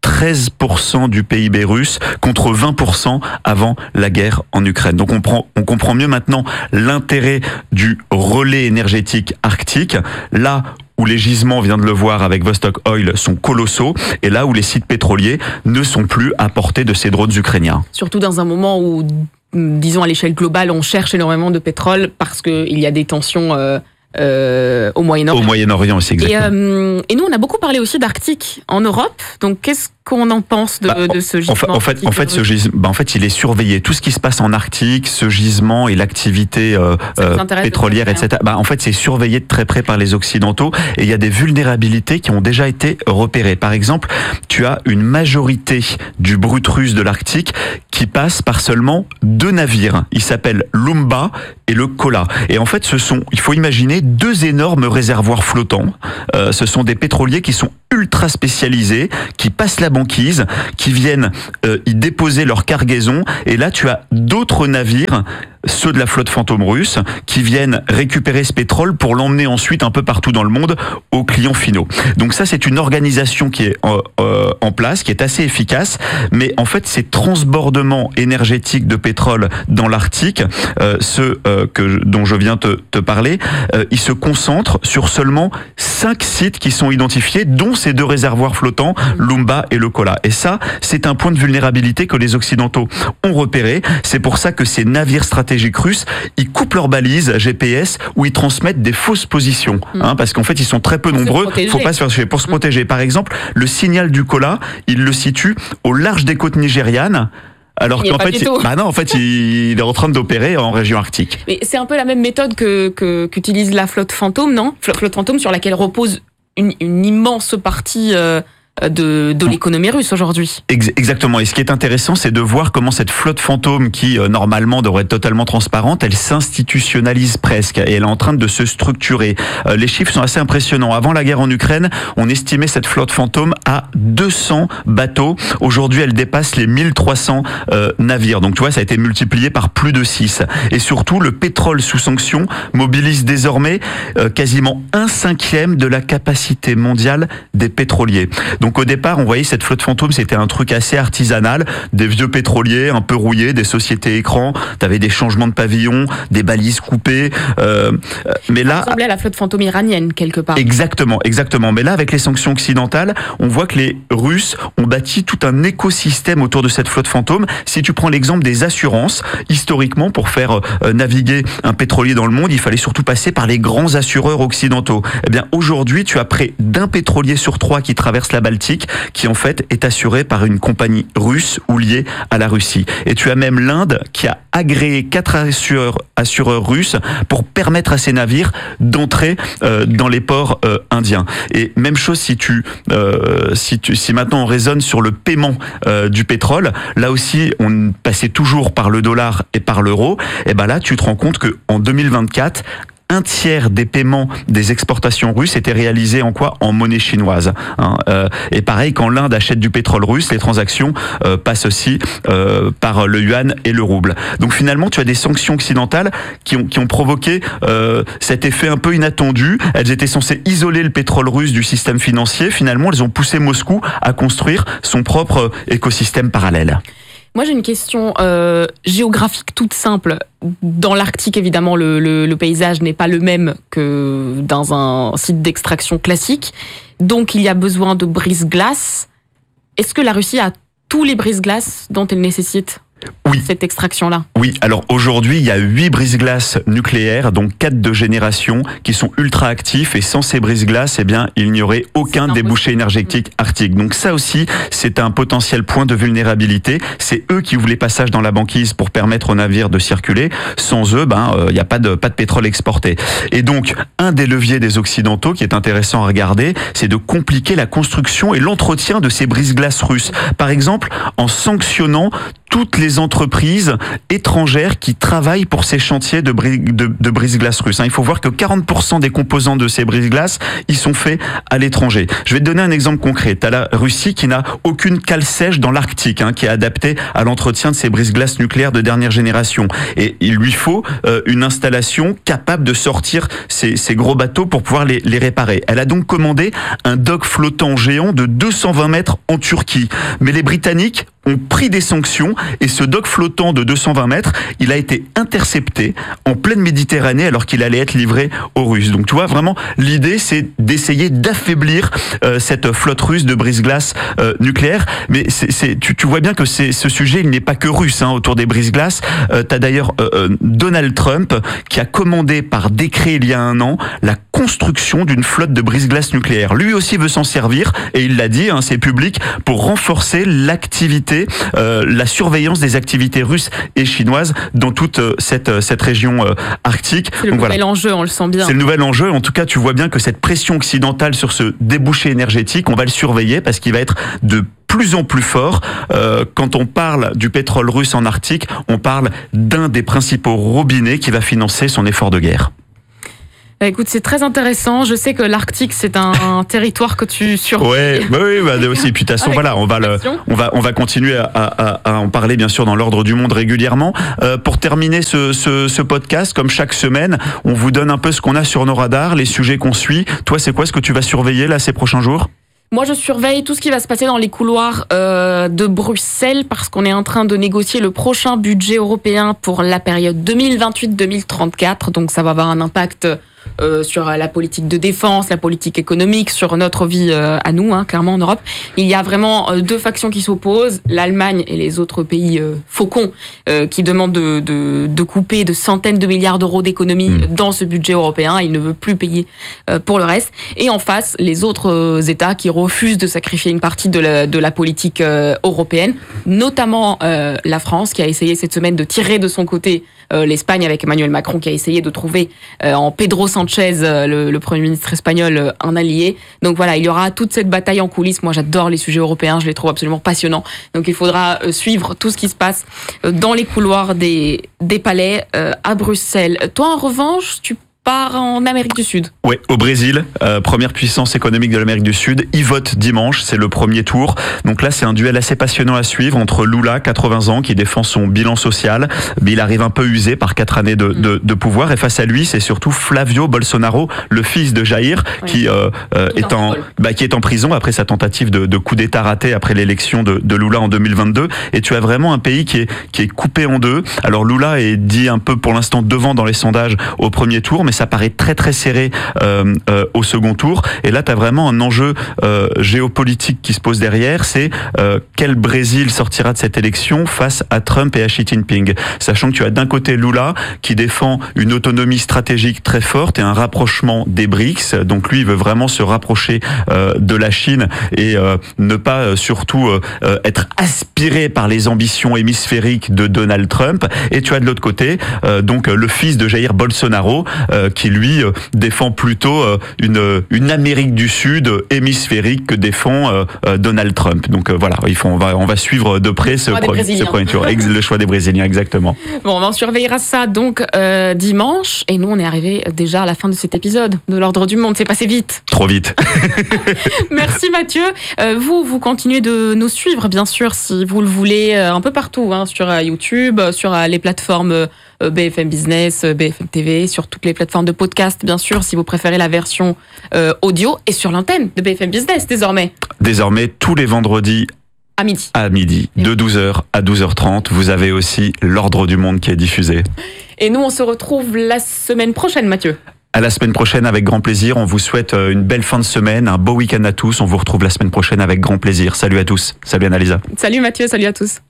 13% du PIB russe contre 20% avant la guerre en Ukraine. Donc on comprend mieux maintenant l'intérêt du relais énergétique arctique, là où les gisements, on vient de le voir avec Vostok Oil, sont colossaux, et là où les sites pétroliers ne sont plus à portée de ces drones ukrainiens. Surtout dans un moment où, disons à l'échelle globale, on cherche énormément de pétrole parce qu'il y a des tensions au Moyen-Orient. Au Moyen-Orient aussi, exactement. Et nous, on a beaucoup parlé aussi d'Arctique en Europe. Donc, qu'est-ce qu'on en pense de ce gisement? En fait, ce gisement, il est surveillé. Tout ce qui se passe en Arctique, ce gisement et l'activité pétrolière, etc. En fait, c'est surveillé de très près par les Occidentaux et il y a des vulnérabilités qui ont déjà été repérées. Par exemple, tu as une majorité du brut russe de l'Arctique qui passe par seulement 2 navires. Ils s'appellent l'Umba et le Kola. Et en fait, il faut imaginer 2 énormes réservoirs flottants. Ce sont des pétroliers qui sont ultra spécialisés, qui passent la banquise, qui viennent y déposer leur cargaison. Et là, tu as d'autres navires, ceux de la flotte fantôme russe, qui viennent récupérer ce pétrole pour l'emmener ensuite un peu partout dans le monde aux clients finaux. Donc ça, c'est une organisation qui est en place, qui est assez efficace. Mais en fait, ces transbordements énergétiques de pétrole dans l'Arctique, dont je viens te parler, ils se concentrent sur seulement 5 sites qui sont identifiés, dont ces 2 réservoirs flottants, l'Umba et le Kola. Et ça, c'est un point de vulnérabilité que les Occidentaux ont repéré. C'est pour ça que ces navires stratégiques russes, ils coupent leurs balises GPS où ils transmettent des fausses positions. Parce qu'en fait, ils sont très peu nombreux. Faut pas se faire chier. Pour se protéger. Par exemple, le signal du Kola, il le situe au large des côtes nigérianes. Alors qu'en fait, il est en train d'opérer en région arctique. Mais c'est un peu la même méthode qu'utilise la flotte fantôme, non? Flotte fantôme sur laquelle repose une immense partie de l'économie russe aujourd'hui. Exactement. Et ce qui est intéressant, c'est de voir comment cette flotte fantôme, qui normalement devrait être totalement transparente, elle s'institutionnalise presque et elle est en train de se structurer. Les chiffres sont assez impressionnants. Avant la guerre en Ukraine, on estimait cette flotte fantôme à 200 bateaux. Aujourd'hui, elle dépasse les 1300 navires. Donc tu vois, ça a été multiplié par plus de 6. Et surtout, le pétrole sous sanction mobilise désormais quasiment 1/5 de la capacité mondiale des pétroliers. Donc au départ, on voyait cette flotte fantôme, c'était un truc assez artisanal, des vieux pétroliers un peu rouillés, des sociétés écrans, t'avais des changements de pavillon, des balises coupées. Mais là, ça ressemblait à la flotte fantôme iranienne quelque part. Exactement. Mais là, avec les sanctions occidentales, on voit que les Russes ont bâti tout un écosystème autour de cette flotte fantôme. Si tu prends l'exemple des assurances, historiquement, pour faire naviguer un pétrolier dans le monde, il fallait surtout passer par les grands assureurs occidentaux. Eh bien, aujourd'hui, tu as près d'1 pétrolier sur 3 qui traverse la Baltique, qui en fait est assuré par une compagnie russe ou liée à la Russie. Et tu as même l'Inde qui a agréé 4 assureurs russes pour permettre à ces navires d'entrer dans les ports indiens. Et même chose si maintenant on raisonne sur le paiement du pétrole, là aussi on passait toujours par le dollar et par l'euro. Et ben là tu te rends compte que en 2024, 1/3 des paiements des exportations russes étaient réalisés en monnaie chinoise. Et pareil, quand l'Inde achète du pétrole russe, les transactions passent aussi par le yuan et le rouble. Donc finalement, tu as des sanctions occidentales qui ont provoqué cet effet un peu inattendu. Elles étaient censées isoler le pétrole russe du système financier. Finalement, elles ont poussé Moscou à construire son propre écosystème parallèle. Moi, j'ai une question géographique toute simple. Dans l'Arctique, évidemment, le paysage n'est pas le même que dans un site d'extraction classique. Donc, il y a besoin de brise-glace. Est-ce que la Russie a tous les brise-glaces dont elle nécessite cette extraction-là? Oui, alors aujourd'hui, il y a 8 brise-glaces nucléaires, donc 4 de génération, qui sont ultra actifs, et sans ces brise-glaces, eh bien, il n'y aurait aucun débouché énergétique arctique. Donc ça aussi, c'est un potentiel point de vulnérabilité. C'est eux qui ouvrent les passages dans la banquise pour permettre aux navires de circuler. Sans eux, il n'y a pas de pétrole exporté. Et donc, un des leviers des Occidentaux qui est intéressant à regarder, c'est de compliquer la construction et l'entretien de ces brise-glaces russes. Par exemple, en sanctionnant toutes les entreprises étrangères qui travaillent pour ces chantiers de brise-glace russes. Il faut voir que 40% des composants de ces brise-glaces, ils sont faits à l'étranger. Je vais te donner un exemple concret. Tu as la Russie qui n'a aucune cale sèche dans l'Arctique, qui est adaptée à l'entretien de ces brise-glaces nucléaires de dernière génération. Et il lui faut une installation capable de sortir ces gros bateaux pour pouvoir les réparer. Elle a donc commandé un dock flottant géant de 220 mètres en Turquie. Mais les Britanniques ont pris des sanctions et ce dock flottant de 220 mètres, il a été intercepté en pleine Méditerranée alors qu'il allait être livré aux Russes. Donc tu vois, vraiment, l'idée c'est d'essayer d'affaiblir cette flotte russe de brise-glace nucléaire. Mais tu vois bien que ce sujet, il n'est pas que russe autour des brise-glaces. T'as d'ailleurs Donald Trump qui a commandé par décret il y a 1 an la construction d'une flotte de brise-glace nucléaire. Lui aussi veut s'en servir et il l'a dit, c'est public, pour renforcer l'activité, la surveillance des activités russes et chinoises dans toute cette région arctique. C'est le nouvel enjeu, on le sent bien. C'est le nouvel enjeu. En tout cas, tu vois bien que cette pression occidentale sur ce débouché énergétique, on va le surveiller parce qu'il va être de plus en plus fort. Quand on parle du pétrole russe en Arctique, on parle d'un des principaux robinets qui va financer son effort de guerre. Écoute, c'est très intéressant. Je sais que l'Arctique, c'est un territoire que tu surveilles. Oui, aussi. Puis de toute façon, voilà, on va continuer à en parler, bien sûr, dans l'ordre du monde régulièrement. Pour terminer ce podcast, comme chaque semaine, on vous donne un peu ce qu'on a sur nos radars, les sujets qu'on suit. Toi, c'est quoi ce que tu vas surveiller là ces prochains jours ? Moi, je surveille tout ce qui va se passer dans les couloirs de Bruxelles parce qu'on est en train de négocier le prochain budget européen pour la période 2028-2034. Donc, ça va avoir un impact sur la politique de défense, la politique économique, sur notre vie à nous, clairement en Europe. Il y a vraiment 2 factions qui s'opposent, l'Allemagne et les autres pays faucons qui demandent de couper de centaines de milliards d'euros d'économies dans ce budget européen. Ils ne veulent plus payer pour le reste. Et en face, les autres États qui refusent de sacrifier une partie de la politique européenne, notamment la France qui a essayé cette semaine de tirer de son côté l'Espagne avec Emmanuel Macron qui a essayé de trouver en Pedro Sanchez, le Premier ministre espagnol, un allié. Donc voilà, il y aura toute cette bataille en coulisses. Moi, j'adore les sujets européens, je les trouve absolument passionnants. Donc il faudra suivre tout ce qui se passe dans les couloirs des palais à Bruxelles. Toi, en revanche, tu part en Amérique du Sud. Oui, au Brésil, première puissance économique de l'Amérique du Sud. Ils votent dimanche, c'est le premier tour. Donc là, c'est un duel assez passionnant à suivre entre Lula, 80 ans, qui défend son bilan social. Mais il arrive un peu usé par 4 années de pouvoir. Et face à lui, c'est surtout Flavio Bolsonaro, le fils de Jair, qui est en prison après sa tentative de coup d'État raté après l'élection de Lula en 2022. Et tu as vraiment un pays qui est coupé en 2. Alors Lula est dit un peu pour l'instant devant dans les sondages au premier tour, mais ça paraît très très serré au second tour. Et là, tu as vraiment un enjeu géopolitique qui se pose derrière, c'est quel Brésil sortira de cette élection face à Trump et à Xi Jinping. Sachant que tu as d'un côté Lula qui défend une autonomie stratégique très forte et un rapprochement des BRICS. Donc lui, il veut vraiment se rapprocher de la Chine et ne pas surtout être aspiré par les ambitions hémisphériques de Donald Trump. Et tu as de l'autre côté donc le fils de Jair Bolsonaro qui lui défend plutôt une Amérique du Sud hémisphérique que défend Donald Trump. Donc voilà, on va suivre de près ce premier tour. Le choix des Brésiliens, exactement. Bon, on surveillera ça donc dimanche. Et nous, on est arrivé déjà à la fin de cet épisode de l'Ordre du Monde. C'est passé vite. Trop vite. Merci Mathieu. Vous continuez de nous suivre, bien sûr, si vous le voulez, un peu partout, sur YouTube, sur les plateformes BFM Business, BFM TV, sur toutes les plateformes de podcast, bien sûr, si vous préférez la version audio, et sur l'antenne de BFM Business désormais. Désormais, tous les vendredis à midi, de 12h à 12h30, vous avez aussi l'Ordre du Monde qui est diffusé. Et nous, on se retrouve la semaine prochaine, Mathieu. À la semaine prochaine, avec grand plaisir. On vous souhaite une belle fin de semaine, un beau week-end à tous. On vous retrouve la semaine prochaine avec grand plaisir. Salut à tous. Salut Annalisa. Salut Mathieu, salut à tous.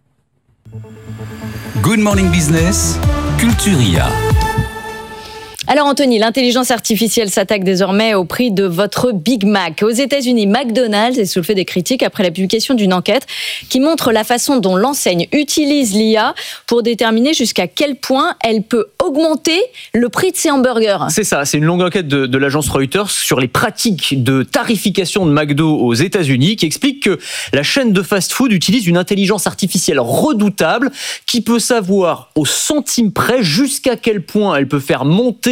Good Morning Business, Culturia. Alors Anthony, l'intelligence artificielle s'attaque désormais au prix de votre Big Mac. Aux États-Unis, McDonald's est soulevé des critiques après la publication d'une enquête qui montre la façon dont l'enseigne utilise l'IA pour déterminer jusqu'à quel point elle peut augmenter le prix de ses hamburgers. C'est ça, c'est une longue enquête de l'agence Reuters sur les pratiques de tarification de McDo aux États-Unis qui explique que la chaîne de fast-food utilise une intelligence artificielle redoutable qui peut savoir au centime près jusqu'à quel point elle peut faire monter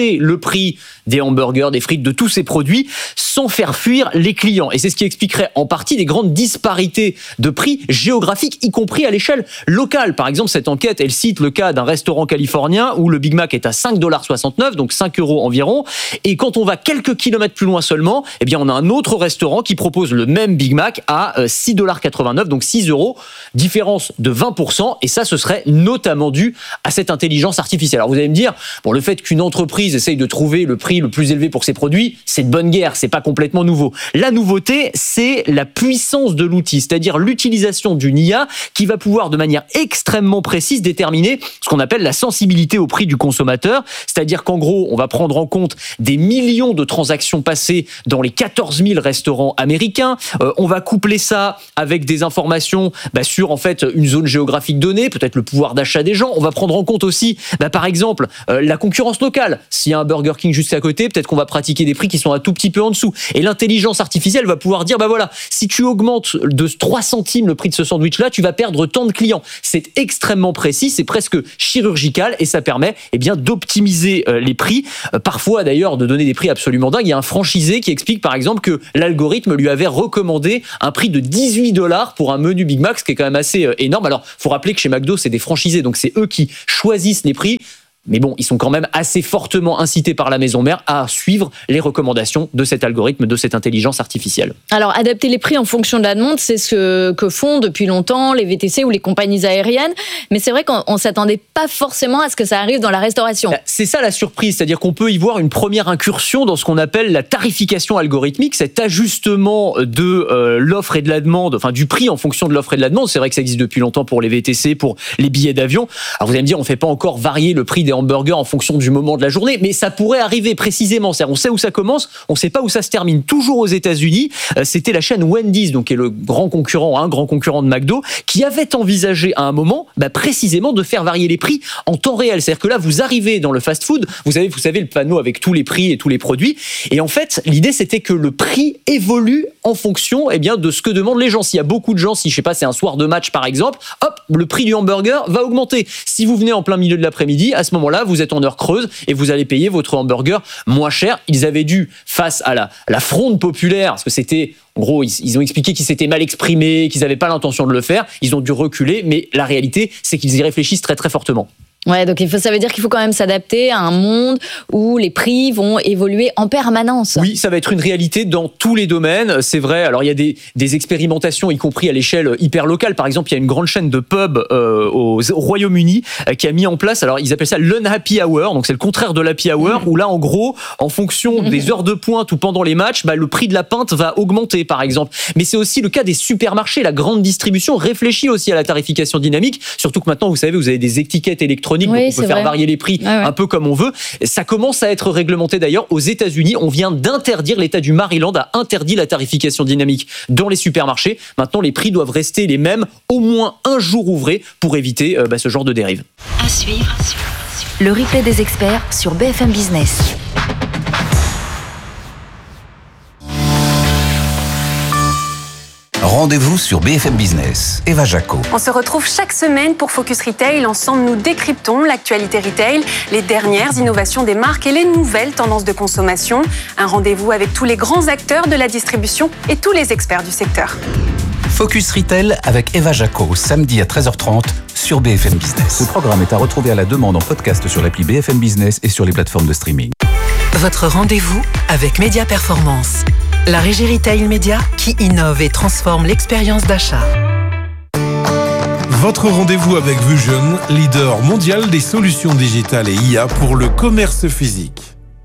augmenter le prix des hamburgers, des frites, de tous ces produits sans faire fuir les clients. Et c'est ce qui expliquerait en partie des grandes disparités de prix géographiques, y compris à l'échelle locale. Par exemple, cette enquête, elle cite le cas d'un restaurant californien où le Big Mac est à 5,69 $, donc 5 € environ. Et quand on va quelques kilomètres plus loin seulement, eh bien, on a un autre restaurant qui propose le même Big Mac à 6,89 $, donc 6 €, différence de 20%. Et ça, ce serait notamment dû à cette intelligence artificielle. Alors vous allez me dire, bon, le fait qu'une entreprise essaye de trouver le prix le plus élevé pour ses produits, c'est de bonne guerre, c'est pas complètement nouveau. La nouveauté, c'est la puissance de l'outil, c'est-à-dire l'utilisation d'une IA qui va pouvoir de manière extrêmement précise déterminer ce qu'on appelle la sensibilité au prix du consommateur, c'est-à-dire qu'en gros, on va prendre en compte des millions de transactions passées dans les 14 000 restaurants américains, on va coupler ça avec des informations sur en fait une zone géographique donnée, peut-être le pouvoir d'achat des gens, on va prendre en compte aussi par exemple la concurrence locale. S'il y a un Burger King juste à côté, peut-être qu'on va pratiquer des prix qui sont un tout petit peu en dessous. Et l'intelligence artificielle va pouvoir dire, voilà, si tu augmentes de 3 centimes le prix de ce sandwich-là, tu vas perdre tant de clients. C'est extrêmement précis, c'est presque chirurgical et ça permet d'optimiser les prix. Parfois d'ailleurs de donner des prix absolument dingues. Il y a un franchisé qui explique par exemple que l'algorithme lui avait recommandé un prix de 18 $ pour un menu Big Mac, ce qui est quand même assez énorme. Alors, faut rappeler que chez McDo, c'est des franchisés, donc c'est eux qui choisissent les prix. Mais bon, ils sont quand même assez fortement incités par la maison mère à suivre les recommandations de cet algorithme, de cette intelligence artificielle. Alors, adapter les prix en fonction de la demande, c'est ce que font depuis longtemps les VTC ou les compagnies aériennes. Mais c'est vrai qu'on ne s'attendait pas forcément à ce que ça arrive dans la restauration. C'est ça la surprise, c'est-à-dire qu'on peut y voir une première incursion dans ce qu'on appelle la tarification algorithmique, cet ajustement de l'offre et de la demande, enfin du prix en fonction de l'offre et de la demande. C'est vrai que ça existe depuis longtemps pour les VTC, pour les billets d'avion. Alors vous allez me dire, on ne fait pas encore varier le prix des hamburgers en fonction du moment de la journée, mais ça pourrait arriver précisément. C'est-à-dire, on sait où ça commence, on ne sait pas où ça se termine. Toujours aux États-Unis, c'était la chaîne Wendy's, donc qui est le grand concurrent de McDo, qui avait envisagé à un moment, précisément de faire varier les prix en temps réel. C'est-à-dire que là, vous arrivez dans le fast-food, vous savez le panneau avec tous les prix et tous les produits, et en fait, l'idée c'était que le prix évolue en fonction, de ce que demandent les gens. S'il y a beaucoup de gens, si je sais pas, c'est un soir de match par exemple, hop, le prix du hamburger va augmenter. Si vous venez en plein milieu de l'après-midi, à ce moment-là, vous êtes en heure creuse et vous allez payer votre hamburger moins cher. Ils avaient dû, face à la fronde populaire, parce que c'était, en gros, ils ont expliqué qu'ils s'étaient mal exprimés, qu'ils n'avaient pas l'intention de le faire, ils ont dû reculer, mais la réalité, c'est qu'ils y réfléchissent très très fortement. Ouais, donc ça veut dire qu'il faut quand même s'adapter à un monde où les prix vont évoluer en permanence. Oui, ça va être une réalité dans tous les domaines, c'est vrai. Alors il y a des expérimentations, y compris à l'échelle hyper locale. Par exemple, il y a une grande chaîne de pubs au Royaume-Uni qui a mis en place, alors ils appellent ça l'unhappy hour, donc c'est le contraire de l'happy hour, où là en gros, en fonction des heures de pointe ou pendant les matchs, le prix de la pinte va augmenter par exemple. Mais c'est aussi le cas des supermarchés, la grande distribution réfléchit aussi à la tarification dynamique, surtout que maintenant, vous savez, vous avez des étiquettes électroniques. Donc on peut faire varier les prix un peu comme on veut. Ça commence à être réglementé d'ailleurs aux États-Unis. On vient d'interdire, l'État du Maryland a interdit la tarification dynamique dans les supermarchés. Maintenant, les prix doivent rester les mêmes au moins un jour ouvré pour éviter ce genre de dérive. À suivre, le replay des experts sur BFM Business. Rendez-vous sur BFM Business. Eva Jaco. On se retrouve chaque semaine pour Focus Retail. Ensemble, nous décryptons l'actualité retail, les dernières innovations des marques et les nouvelles tendances de consommation. Un rendez-vous avec tous les grands acteurs de la distribution et tous les experts du secteur. Focus Retail avec Eva Jaco, samedi à 13h30 sur BFM Business. Ce programme est à retrouver à la demande en podcast sur l'appli BFM Business et sur les plateformes de streaming. Votre rendez-vous avec Média Performance, la régie retail média qui innove et transforme l'expérience d'achat. Votre rendez-vous avec Vusion, leader mondial des solutions digitales et IA pour le commerce physique.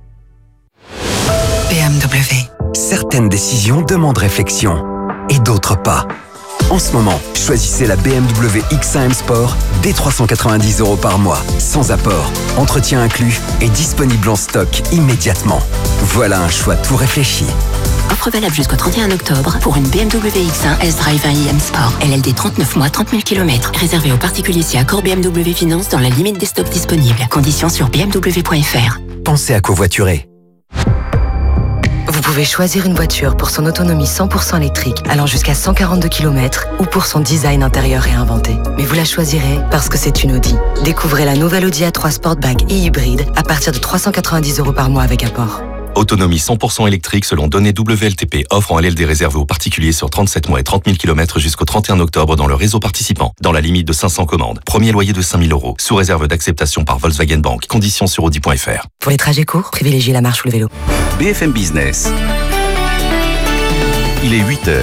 BMW. Certaines décisions demandent réflexion et d'autres pas. En ce moment, choisissez la BMW X1 M Sport dès 390 € par mois, sans apport, entretien inclus et disponible en stock immédiatement. Voilà un choix tout réfléchi. Offre valable jusqu'au 31 octobre pour une BMW X1 S-Drive 1i M Sport. LLD 39 mois, 30 000 km. Réservé aux particuliers si accord BMW Finance dans la limite des stocks disponibles. Conditions sur bmw.fr. Pensez à covoiturer. Vous pouvez choisir une voiture pour son autonomie 100% électrique allant jusqu'à 142 km ou pour son design intérieur réinventé. Mais vous la choisirez parce que c'est une Audi. Découvrez la nouvelle Audi A3 Sportback et hybride à partir de 390 € par mois avec apport. Autonomie 100% électrique selon données WLTP. Offre en LLD réservée aux particuliers sur 37 mois et 30 000 km jusqu'au 31 octobre dans le réseau participant. Dans la limite de 500 commandes. Premier loyer de 5 000 €. Sous réserve d'acceptation par Volkswagen Bank. Conditions sur Audi.fr. Pour les trajets courts, privilégiez la marche ou le vélo. BFM Business. Il est 8h.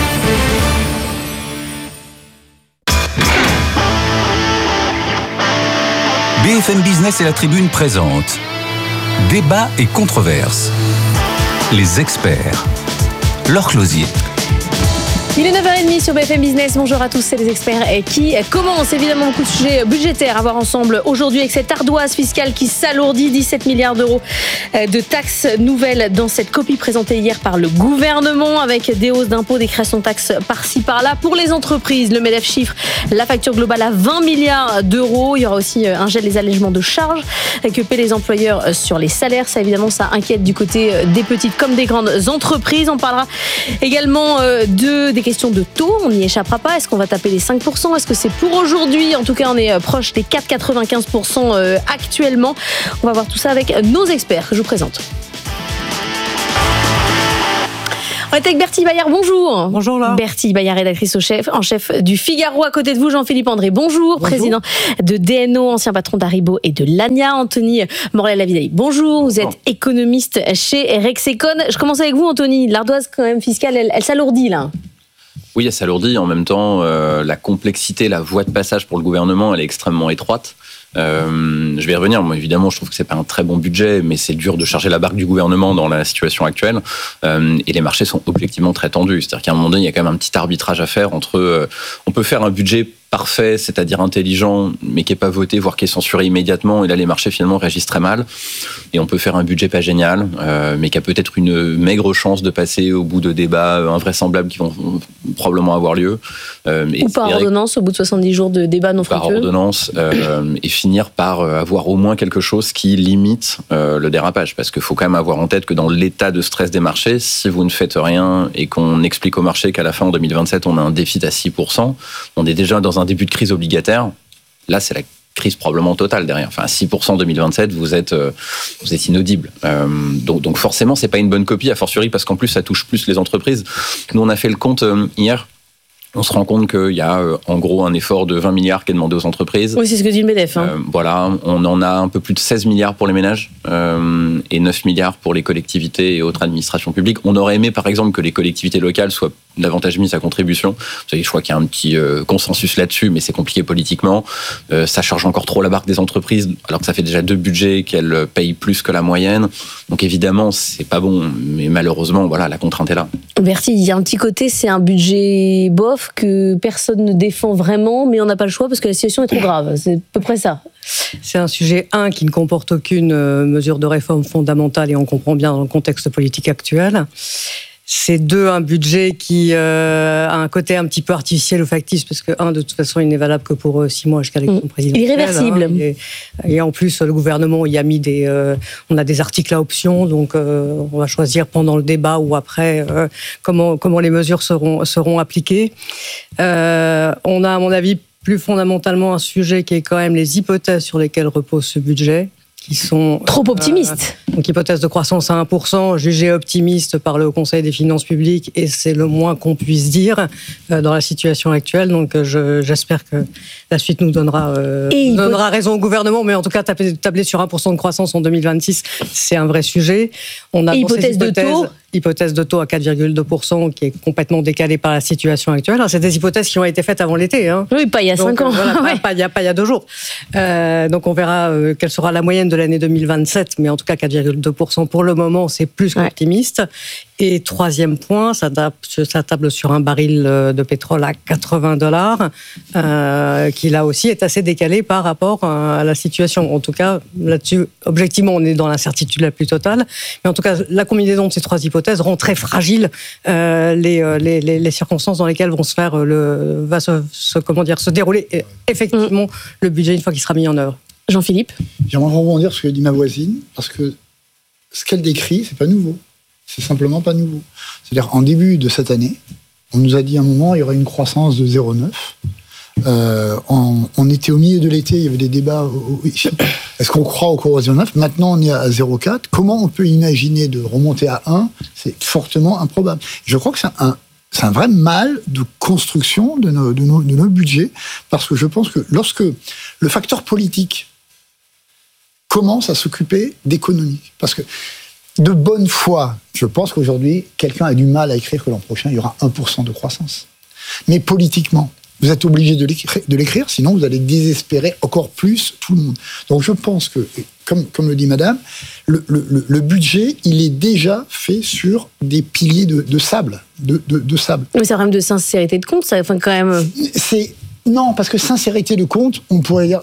BFM Business et la Tribune présentent Débat et controverses. Les experts. Laure Closier. Il est 9h30 sur BFM Business. Bonjour à tous, c'est les experts qui commencent. Évidemment, beaucoup de sujets budgétaires à voir ensemble aujourd'hui avec cette ardoise fiscale qui s'alourdit. 17 milliards d'euros de taxes nouvelles dans cette copie présentée hier par le gouvernement avec des hausses d'impôts, des créations de taxes par-ci par-là. Pour les entreprises, le MEDEF chiffre la facture globale à 20 milliards d'euros. Il y aura aussi un gel des allègements de charges que paient les employeurs sur les salaires. Ça, évidemment, ça inquiète du côté des petites comme des grandes entreprises. On parlera également des questions de taux, on n'y échappera pas. Est-ce qu'on va taper les 5%? Est-ce que c'est pour aujourd'hui? En tout cas, on est proche des 4,95% actuellement. On va voir tout ça avec nos experts que je vous présente. On est avec Bertille Bayard, bonjour. Bonjour Laure. Bertille Bayard, rédactrice en chef du Figaro. À côté de vous, Jean-Philippe André, bonjour. Président de DNO, ancien patron d'Haribo et de Lania. Anthony Morel-Lavidaille, bonjour. Vous êtes économiste chez Rexecon. Je commence avec vous, Anthony. L'ardoise quand même fiscale, elle s'alourdit là. Oui, elle s'alourdit. En même temps, la complexité, la voie de passage pour le gouvernement, elle est extrêmement étroite. Je vais y revenir. Moi, évidemment, je trouve que c'est pas un très bon budget, mais c'est dur de charger la barque du gouvernement dans la situation actuelle. Et les marchés sont objectivement très tendus. C'est-à-dire qu'à un moment donné, il y a quand même un petit arbitrage à faire entre. On peut faire un budget parfait, c'est-à-dire intelligent, mais qui n'est pas voté, voire qui est censuré immédiatement. Et là, les marchés, finalement, réagissent très mal. Et on peut faire un budget pas génial, mais qui a peut-être une maigre chance de passer au bout de débats invraisemblables qui vont probablement avoir lieu. Ou par ordonnance, au bout de 70 jours de débats non fructueux. Par ordonnance, et finir par avoir au moins quelque chose qui limite le dérapage. Parce qu'il faut quand même avoir en tête que dans l'état de stress des marchés, si vous ne faites rien et qu'on explique au marché qu'à la fin, en 2027, on a un déficit à 6%, on est déjà dans un début de crise obligataire. Là, c'est la crise probablement totale derrière. Enfin, à 6% en 2027, vous êtes inaudible. Donc forcément, c'est pas une bonne copie, a fortiori, parce qu'en plus, ça touche plus les entreprises. Nous, on a fait le compte hier. On se rend compte qu'il y a en gros un effort de 20 milliards qui est demandé aux entreprises. Oui, c'est ce que dit le MEDEF. Voilà, on en a un peu plus de 16 milliards pour les ménages et 9 milliards pour les collectivités et autres administrations publiques. On aurait aimé, par exemple, que les collectivités locales soient davantage mises à contribution. Vous savez, je crois qu'il y a un petit consensus là-dessus, mais c'est compliqué politiquement. Ça charge encore trop la barque des entreprises, alors que ça fait déjà 2 budgets qu'elles payent plus que la moyenne. Donc évidemment, c'est pas bon, mais malheureusement, voilà, la contrainte est là. Bertille, il y a un petit côté, c'est un budget bof que personne ne défend vraiment, mais on n'a pas le choix parce que la situation est trop grave. C'est à peu près ça. C'est un sujet, qui ne comporte aucune mesure de réforme fondamentale, et on comprend bien dans le contexte politique actuel. C'est 2, un budget qui a un côté un petit peu artificiel ou factice, parce que de toute façon, il n'est valable que pour 6 mois jusqu'à l'élection présidentielle. Irréversible. Et en plus, le gouvernement y a mis on a des articles à option, donc on va choisir pendant le débat ou après comment les mesures seront appliquées. On a, à mon avis, plus fondamentalement un sujet qui est quand même les hypothèses sur lesquelles repose ce budget, qui sont trop optimistes. Donc hypothèse de croissance à 1%, jugée optimiste par le Conseil des finances publiques, et c'est le moins qu'on puisse dire dans la situation actuelle. Donc j'espère que la suite nous donnera raison au gouvernement, mais en tout cas tabler sur 1% de croissance en 2026, c'est un vrai sujet. On a hypothèse de taux à 4,2% qui est complètement décalée par la situation actuelle. Alors, c'est des hypothèses qui ont été faites avant l'été. Oui, pas il y a 5 ans. Voilà, pas il y a 2 jours. Donc on verra quelle sera la moyenne de l'année 2027, mais en tout cas 4,2% pour le moment, c'est plus qu'optimiste. Et 3e point, ça table sur un baril de pétrole à $80, qui là aussi est assez décalé par rapport à la situation. En tout cas, là-dessus, objectivement, on est dans l'incertitude la plus totale. Mais en tout cas, la combinaison de ces 3 hypothèses rend très fragile les circonstances dans lesquelles vont se dérouler effectivement le budget une fois qu'il sera mis en œuvre. Jean-Philippe ? J'aimerais rebondir sur ce que dit ma voisine, parce que ce qu'elle décrit, c'est pas nouveau. c'est simplement pas nouveau. C'est-à-dire, en début de cette année, on nous a dit à un moment, il y aurait une croissance de 0,9. On était au milieu de l'été, il y avait des débats. Est-ce qu'on croit au cours de 0,9 ? Maintenant, on est à 0,4. Comment on peut imaginer de remonter à 1 ? C'est fortement improbable. Je crois que c'est un vrai mal de construction de nos budgets, parce que je pense que lorsque le facteur politique commence à s'occuper d'économie, parce que de bonne foi, je pense qu'aujourd'hui, quelqu'un a du mal à écrire que l'an prochain, il y aura 1% de croissance. Mais politiquement, vous êtes obligé de l'écrire, sinon vous allez désespérer encore plus tout le monde. Donc je pense que, comme le dit Madame, le budget, il est déjà fait sur des piliers de sable. De sable. Mais c'est un problème de sincérité de compte, ça, enfin, quand même. Non, parce que sincérité de compte, on pourrait dire,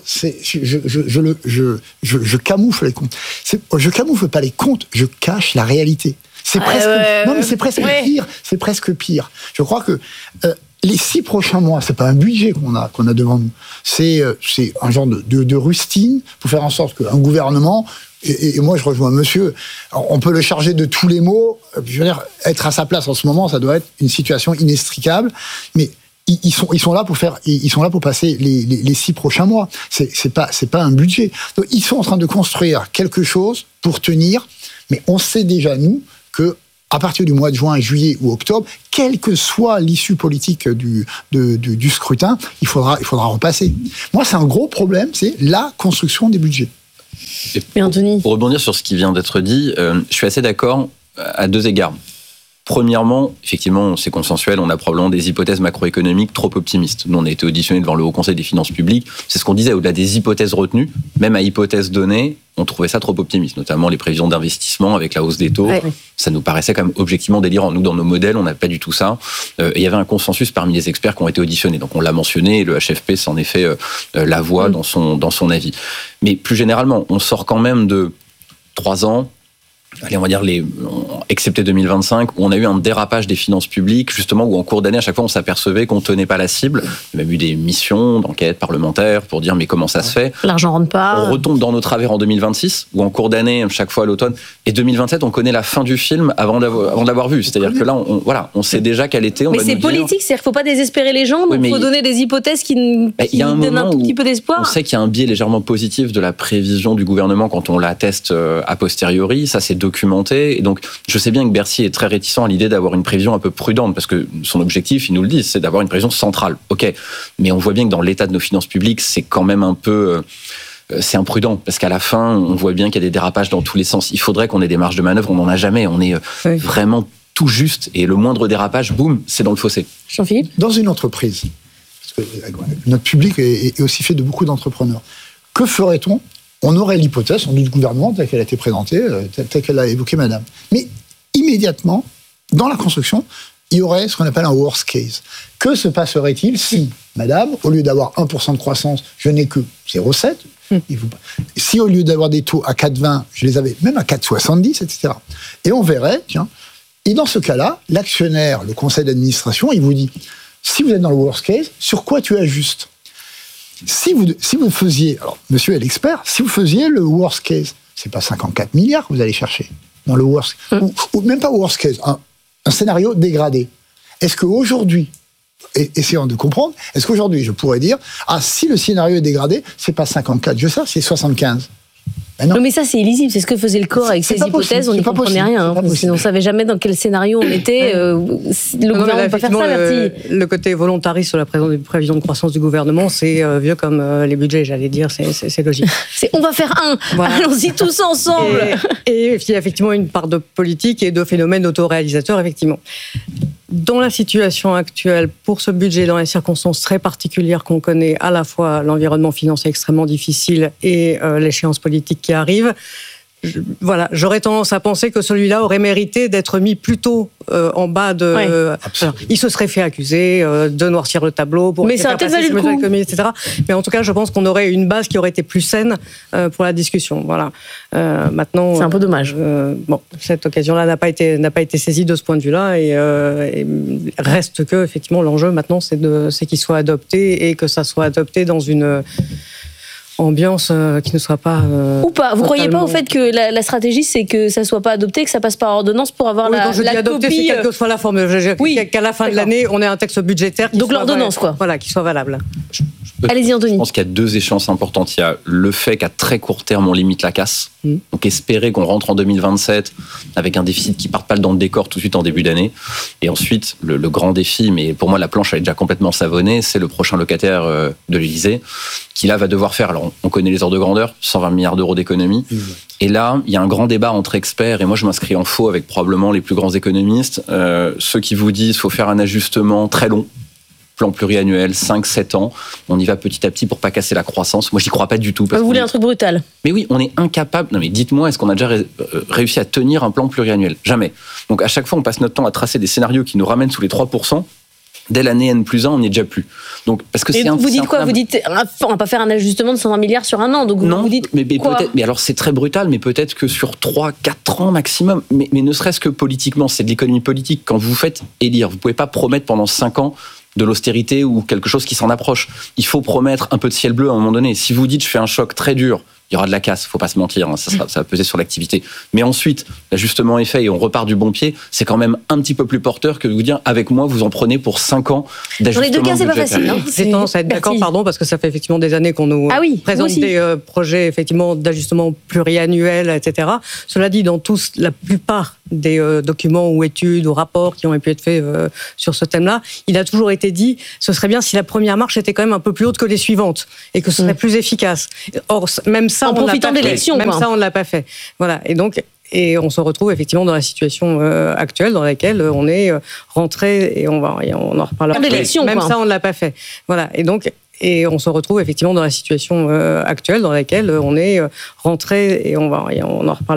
je camoufle les comptes. Je camoufle pas les comptes, je cache la réalité. C'est presque. Non, mais c'est presque pire. C'est presque pire. Je crois que les 6 prochains mois, c'est pas un budget qu'on a devant nous. C'est un genre de rustine pour faire en sorte qu'un gouvernement. Et moi, je rejoins monsieur. On peut le charger de tous les maux. Je veux dire, être à sa place en ce moment, ça doit être une situation inextricable. Mais ils sont là pour passer les 6 prochains mois. C'est pas un budget. Donc, ils sont en train de construire quelque chose pour tenir. Mais on sait déjà, nous, que à partir du mois de juin, juillet ou octobre, quelle que soit l'issue politique du scrutin, il faudra repasser. Moi, c'est un gros problème, c'est la construction des budgets. Mais Anthony, pour rebondir sur ce qui vient d'être dit, je suis assez d'accord à 2 égards. Premièrement, effectivement, c'est consensuel, on a probablement des hypothèses macroéconomiques trop optimistes. Nous, on a été auditionnés devant le Haut Conseil des finances publiques. C'est ce qu'on disait, au-delà des hypothèses retenues, même à hypothèses données, on trouvait ça trop optimiste, notamment les prévisions d'investissement avec la hausse des taux. Ouais. Ça nous paraissait quand même objectivement délirant. Nous, dans nos modèles, on n'a pas du tout ça. Il y avait un consensus parmi les experts qui ont été auditionnés. Donc, on l'a mentionné, et le HFP s'en est fait la voix dans son avis. Mais plus généralement, on sort quand même de 3 ans, allez, on va dire excepté 2025, où on a eu un dérapage des finances publiques, justement, où en cours d'année, à chaque fois, on s'apercevait qu'on tenait pas la cible. Il y a même eu des missions d'enquête parlementaire pour dire, mais comment ça se fait ? L'argent rentre pas. On retombe dans nos travers en 2026, où en cours d'année, chaque fois à l'automne, et 2027, on connaît la fin du film avant de l'avoir vu. C'est-à-dire que là, on sait déjà qu'à l'été, on va nous dire... Mais c'est politique, c'est-à-dire qu'il faut pas désespérer les gens, donc il faut donner des hypothèses qui donnent un tout petit peu d'espoir. On sait qu'il y a un biais légèrement positif de la prévision du gouvernement quand on l'atteste a posteriori. Ça, c'est documenté. Et donc, je sais bien que Bercy est très réticent à l'idée d'avoir une prévision un peu prudente, parce que son objectif, il nous le dit, c'est d'avoir une prévision centrale. OK. Mais on voit bien que dans l'état de nos finances publiques, c'est quand même un peu... c'est imprudent, parce qu'à la fin, on voit bien qu'il y a des dérapages dans tous les sens. Il faudrait qu'on ait des marges de manœuvre, on n'en a jamais. On est vraiment tout juste. Et le moindre dérapage, boum, c'est dans le fossé. Jean-Philippe ? Dans une entreprise, parce que notre public est aussi fait de beaucoup d'entrepreneurs, que ferait-on ? On aurait l'hypothèse, sans doute, du gouvernement, telle qu'elle a été présentée, telle qu'elle l'a évoquée Madame. Mais immédiatement, dans la construction, il y aurait ce qu'on appelle un worst case. Que se passerait-il si, Madame, au lieu d'avoir 1% de croissance, je n'ai que 0,7, si au lieu d'avoir des taux à 4,20, je les avais même à 4,70, etc. Et on verrait, tiens, et dans ce cas-là, l'actionnaire, le conseil d'administration, il vous dit, si vous êtes dans le worst case, sur quoi tu ajustes ? Si vous faisiez, alors monsieur est l'expert, si vous faisiez le worst case, c'est pas 54 milliards que vous allez chercher dans le worst, ou même pas worst case, un scénario dégradé. Est-ce qu'aujourd'hui, essayons de comprendre, est-ce qu'aujourd'hui je pourrais dire, si le scénario est dégradé, c'est pas 54, je sais, c'est 75. Non, mais ça, c'est illisible. C'est ce que faisait le corps avec ses hypothèses. On n'y comprenait rien. On ne savait jamais dans quel scénario on était. Le gouvernement ne peut pas faire ça, Bertie. Le côté volontariste sur la prévision de croissance du gouvernement, c'est vieux comme les budgets, j'allais dire. C'est logique. On va faire Voilà. Allons-y tous ensemble. Et il y a effectivement une part de politique et de phénomènes autoréalisateurs, effectivement. Dans la situation actuelle, pour ce budget, dans les circonstances très particulières qu'on connaît, à la fois l'environnement financier extrêmement difficile et l'échéance politique qui arrive, j'aurais tendance à penser que celui-là aurait mérité d'être mis plus tôt en bas de... alors, il se serait fait accuser de noircir le tableau pour faire passer le coup, etc. Mais en tout cas, je pense qu'on aurait une base qui aurait été plus saine pour la discussion. Voilà. Maintenant, c'est un peu dommage. Cette occasion-là n'a pas été saisie de ce point de vue-là, et reste que effectivement l'enjeu maintenant, c'est qu'il soit adopté et que ça soit adopté dans une ambiance qui ne soit pas... Ou pas. Vous ne croyez pas au fait que la stratégie, c'est que ça ne soit pas adopté, que ça passe par ordonnance pour avoir quand je dis adopté, c'est quelle que soit la forme. Qu'à la fin de l'année, on ait un texte budgétaire qui donc l'ordonnance, quoi. Voilà, qui soit valable. Allez-y, Anthony. Je pense qu'il y a deux échéances importantes. Il y a le fait qu'à très court terme, on limite la casse. Donc espérer qu'on rentre en 2027 avec un déficit qui ne parte pas dans le décor tout de suite en début d'année. Et ensuite, le grand défi, mais pour moi la planche elle est déjà complètement savonnée, c'est le prochain locataire de l'Élysée, qui là va devoir faire, alors on connaît les ordres de grandeur, 120 milliards d'euros d'économie. Et là, il y a un grand débat entre experts, et moi je m'inscris en faux avec probablement les plus grands économistes, ceux qui vous disent qu'il faut faire un ajustement très long, plan pluriannuel, 5-7 ans, on y va petit à petit pour pas casser la croissance. Moi, j'y crois pas du tout. Vous voulez un truc brutal? Mais oui, on est incapable. Non, mais dites-moi, est-ce qu'on a déjà réussi à tenir un plan pluriannuel? Jamais. Donc, à chaque fois, on passe notre temps à tracer des scénarios qui nous ramènent sous les 3%. Dès l'année N+1, on n'y est déjà plus. Donc, parce que vous dites quoi? Vous dites, on va pas faire un ajustement de 120 milliards sur un an. Donc non, vous dites mais quoi? peut-être. Mais alors, c'est très brutal, mais peut-être que sur 3-4 ans maximum. Mais ne serait-ce que politiquement, c'est de l'économie politique. Quand vous faites élire, vous pouvez pas promettre pendant 5 ans de l'austérité ou quelque chose qui s'en approche. Il faut promettre un peu de ciel bleu à un moment donné. Si vous dites, je fais un choc très dur, il y aura de la casse, faut pas se mentir, ça va peser sur l'activité. Mais ensuite, l'ajustement est fait et on repart du bon pied, c'est quand même un petit peu plus porteur que de vous dire, avec moi, vous en prenez pour 5 ans d'ajustement. Dans les deux cas, c'est pas facile. J'ai tendance à être d'accord, parce que ça fait effectivement des années qu'on nous présente des projets effectivement d'ajustement pluriannuel, etc. Cela dit, dans la plupart des documents ou études ou rapports qui ont pu être faits sur ce thème-là, il a toujours été dit, ce serait bien si la première marche était quand même un peu plus haute que les suivantes et que ce serait plus efficace. Or, même ça, en profitant de l'élection, même ça, on ne l'a pas fait. Voilà. Et on se retrouve effectivement dans la situation actuelle dans laquelle on est rentré, et on en reparlera. Même ça, on ne l'a pas fait. Voilà. Et on se retrouve effectivement dans la situation actuelle dans laquelle on est rentré, et on en reparlera.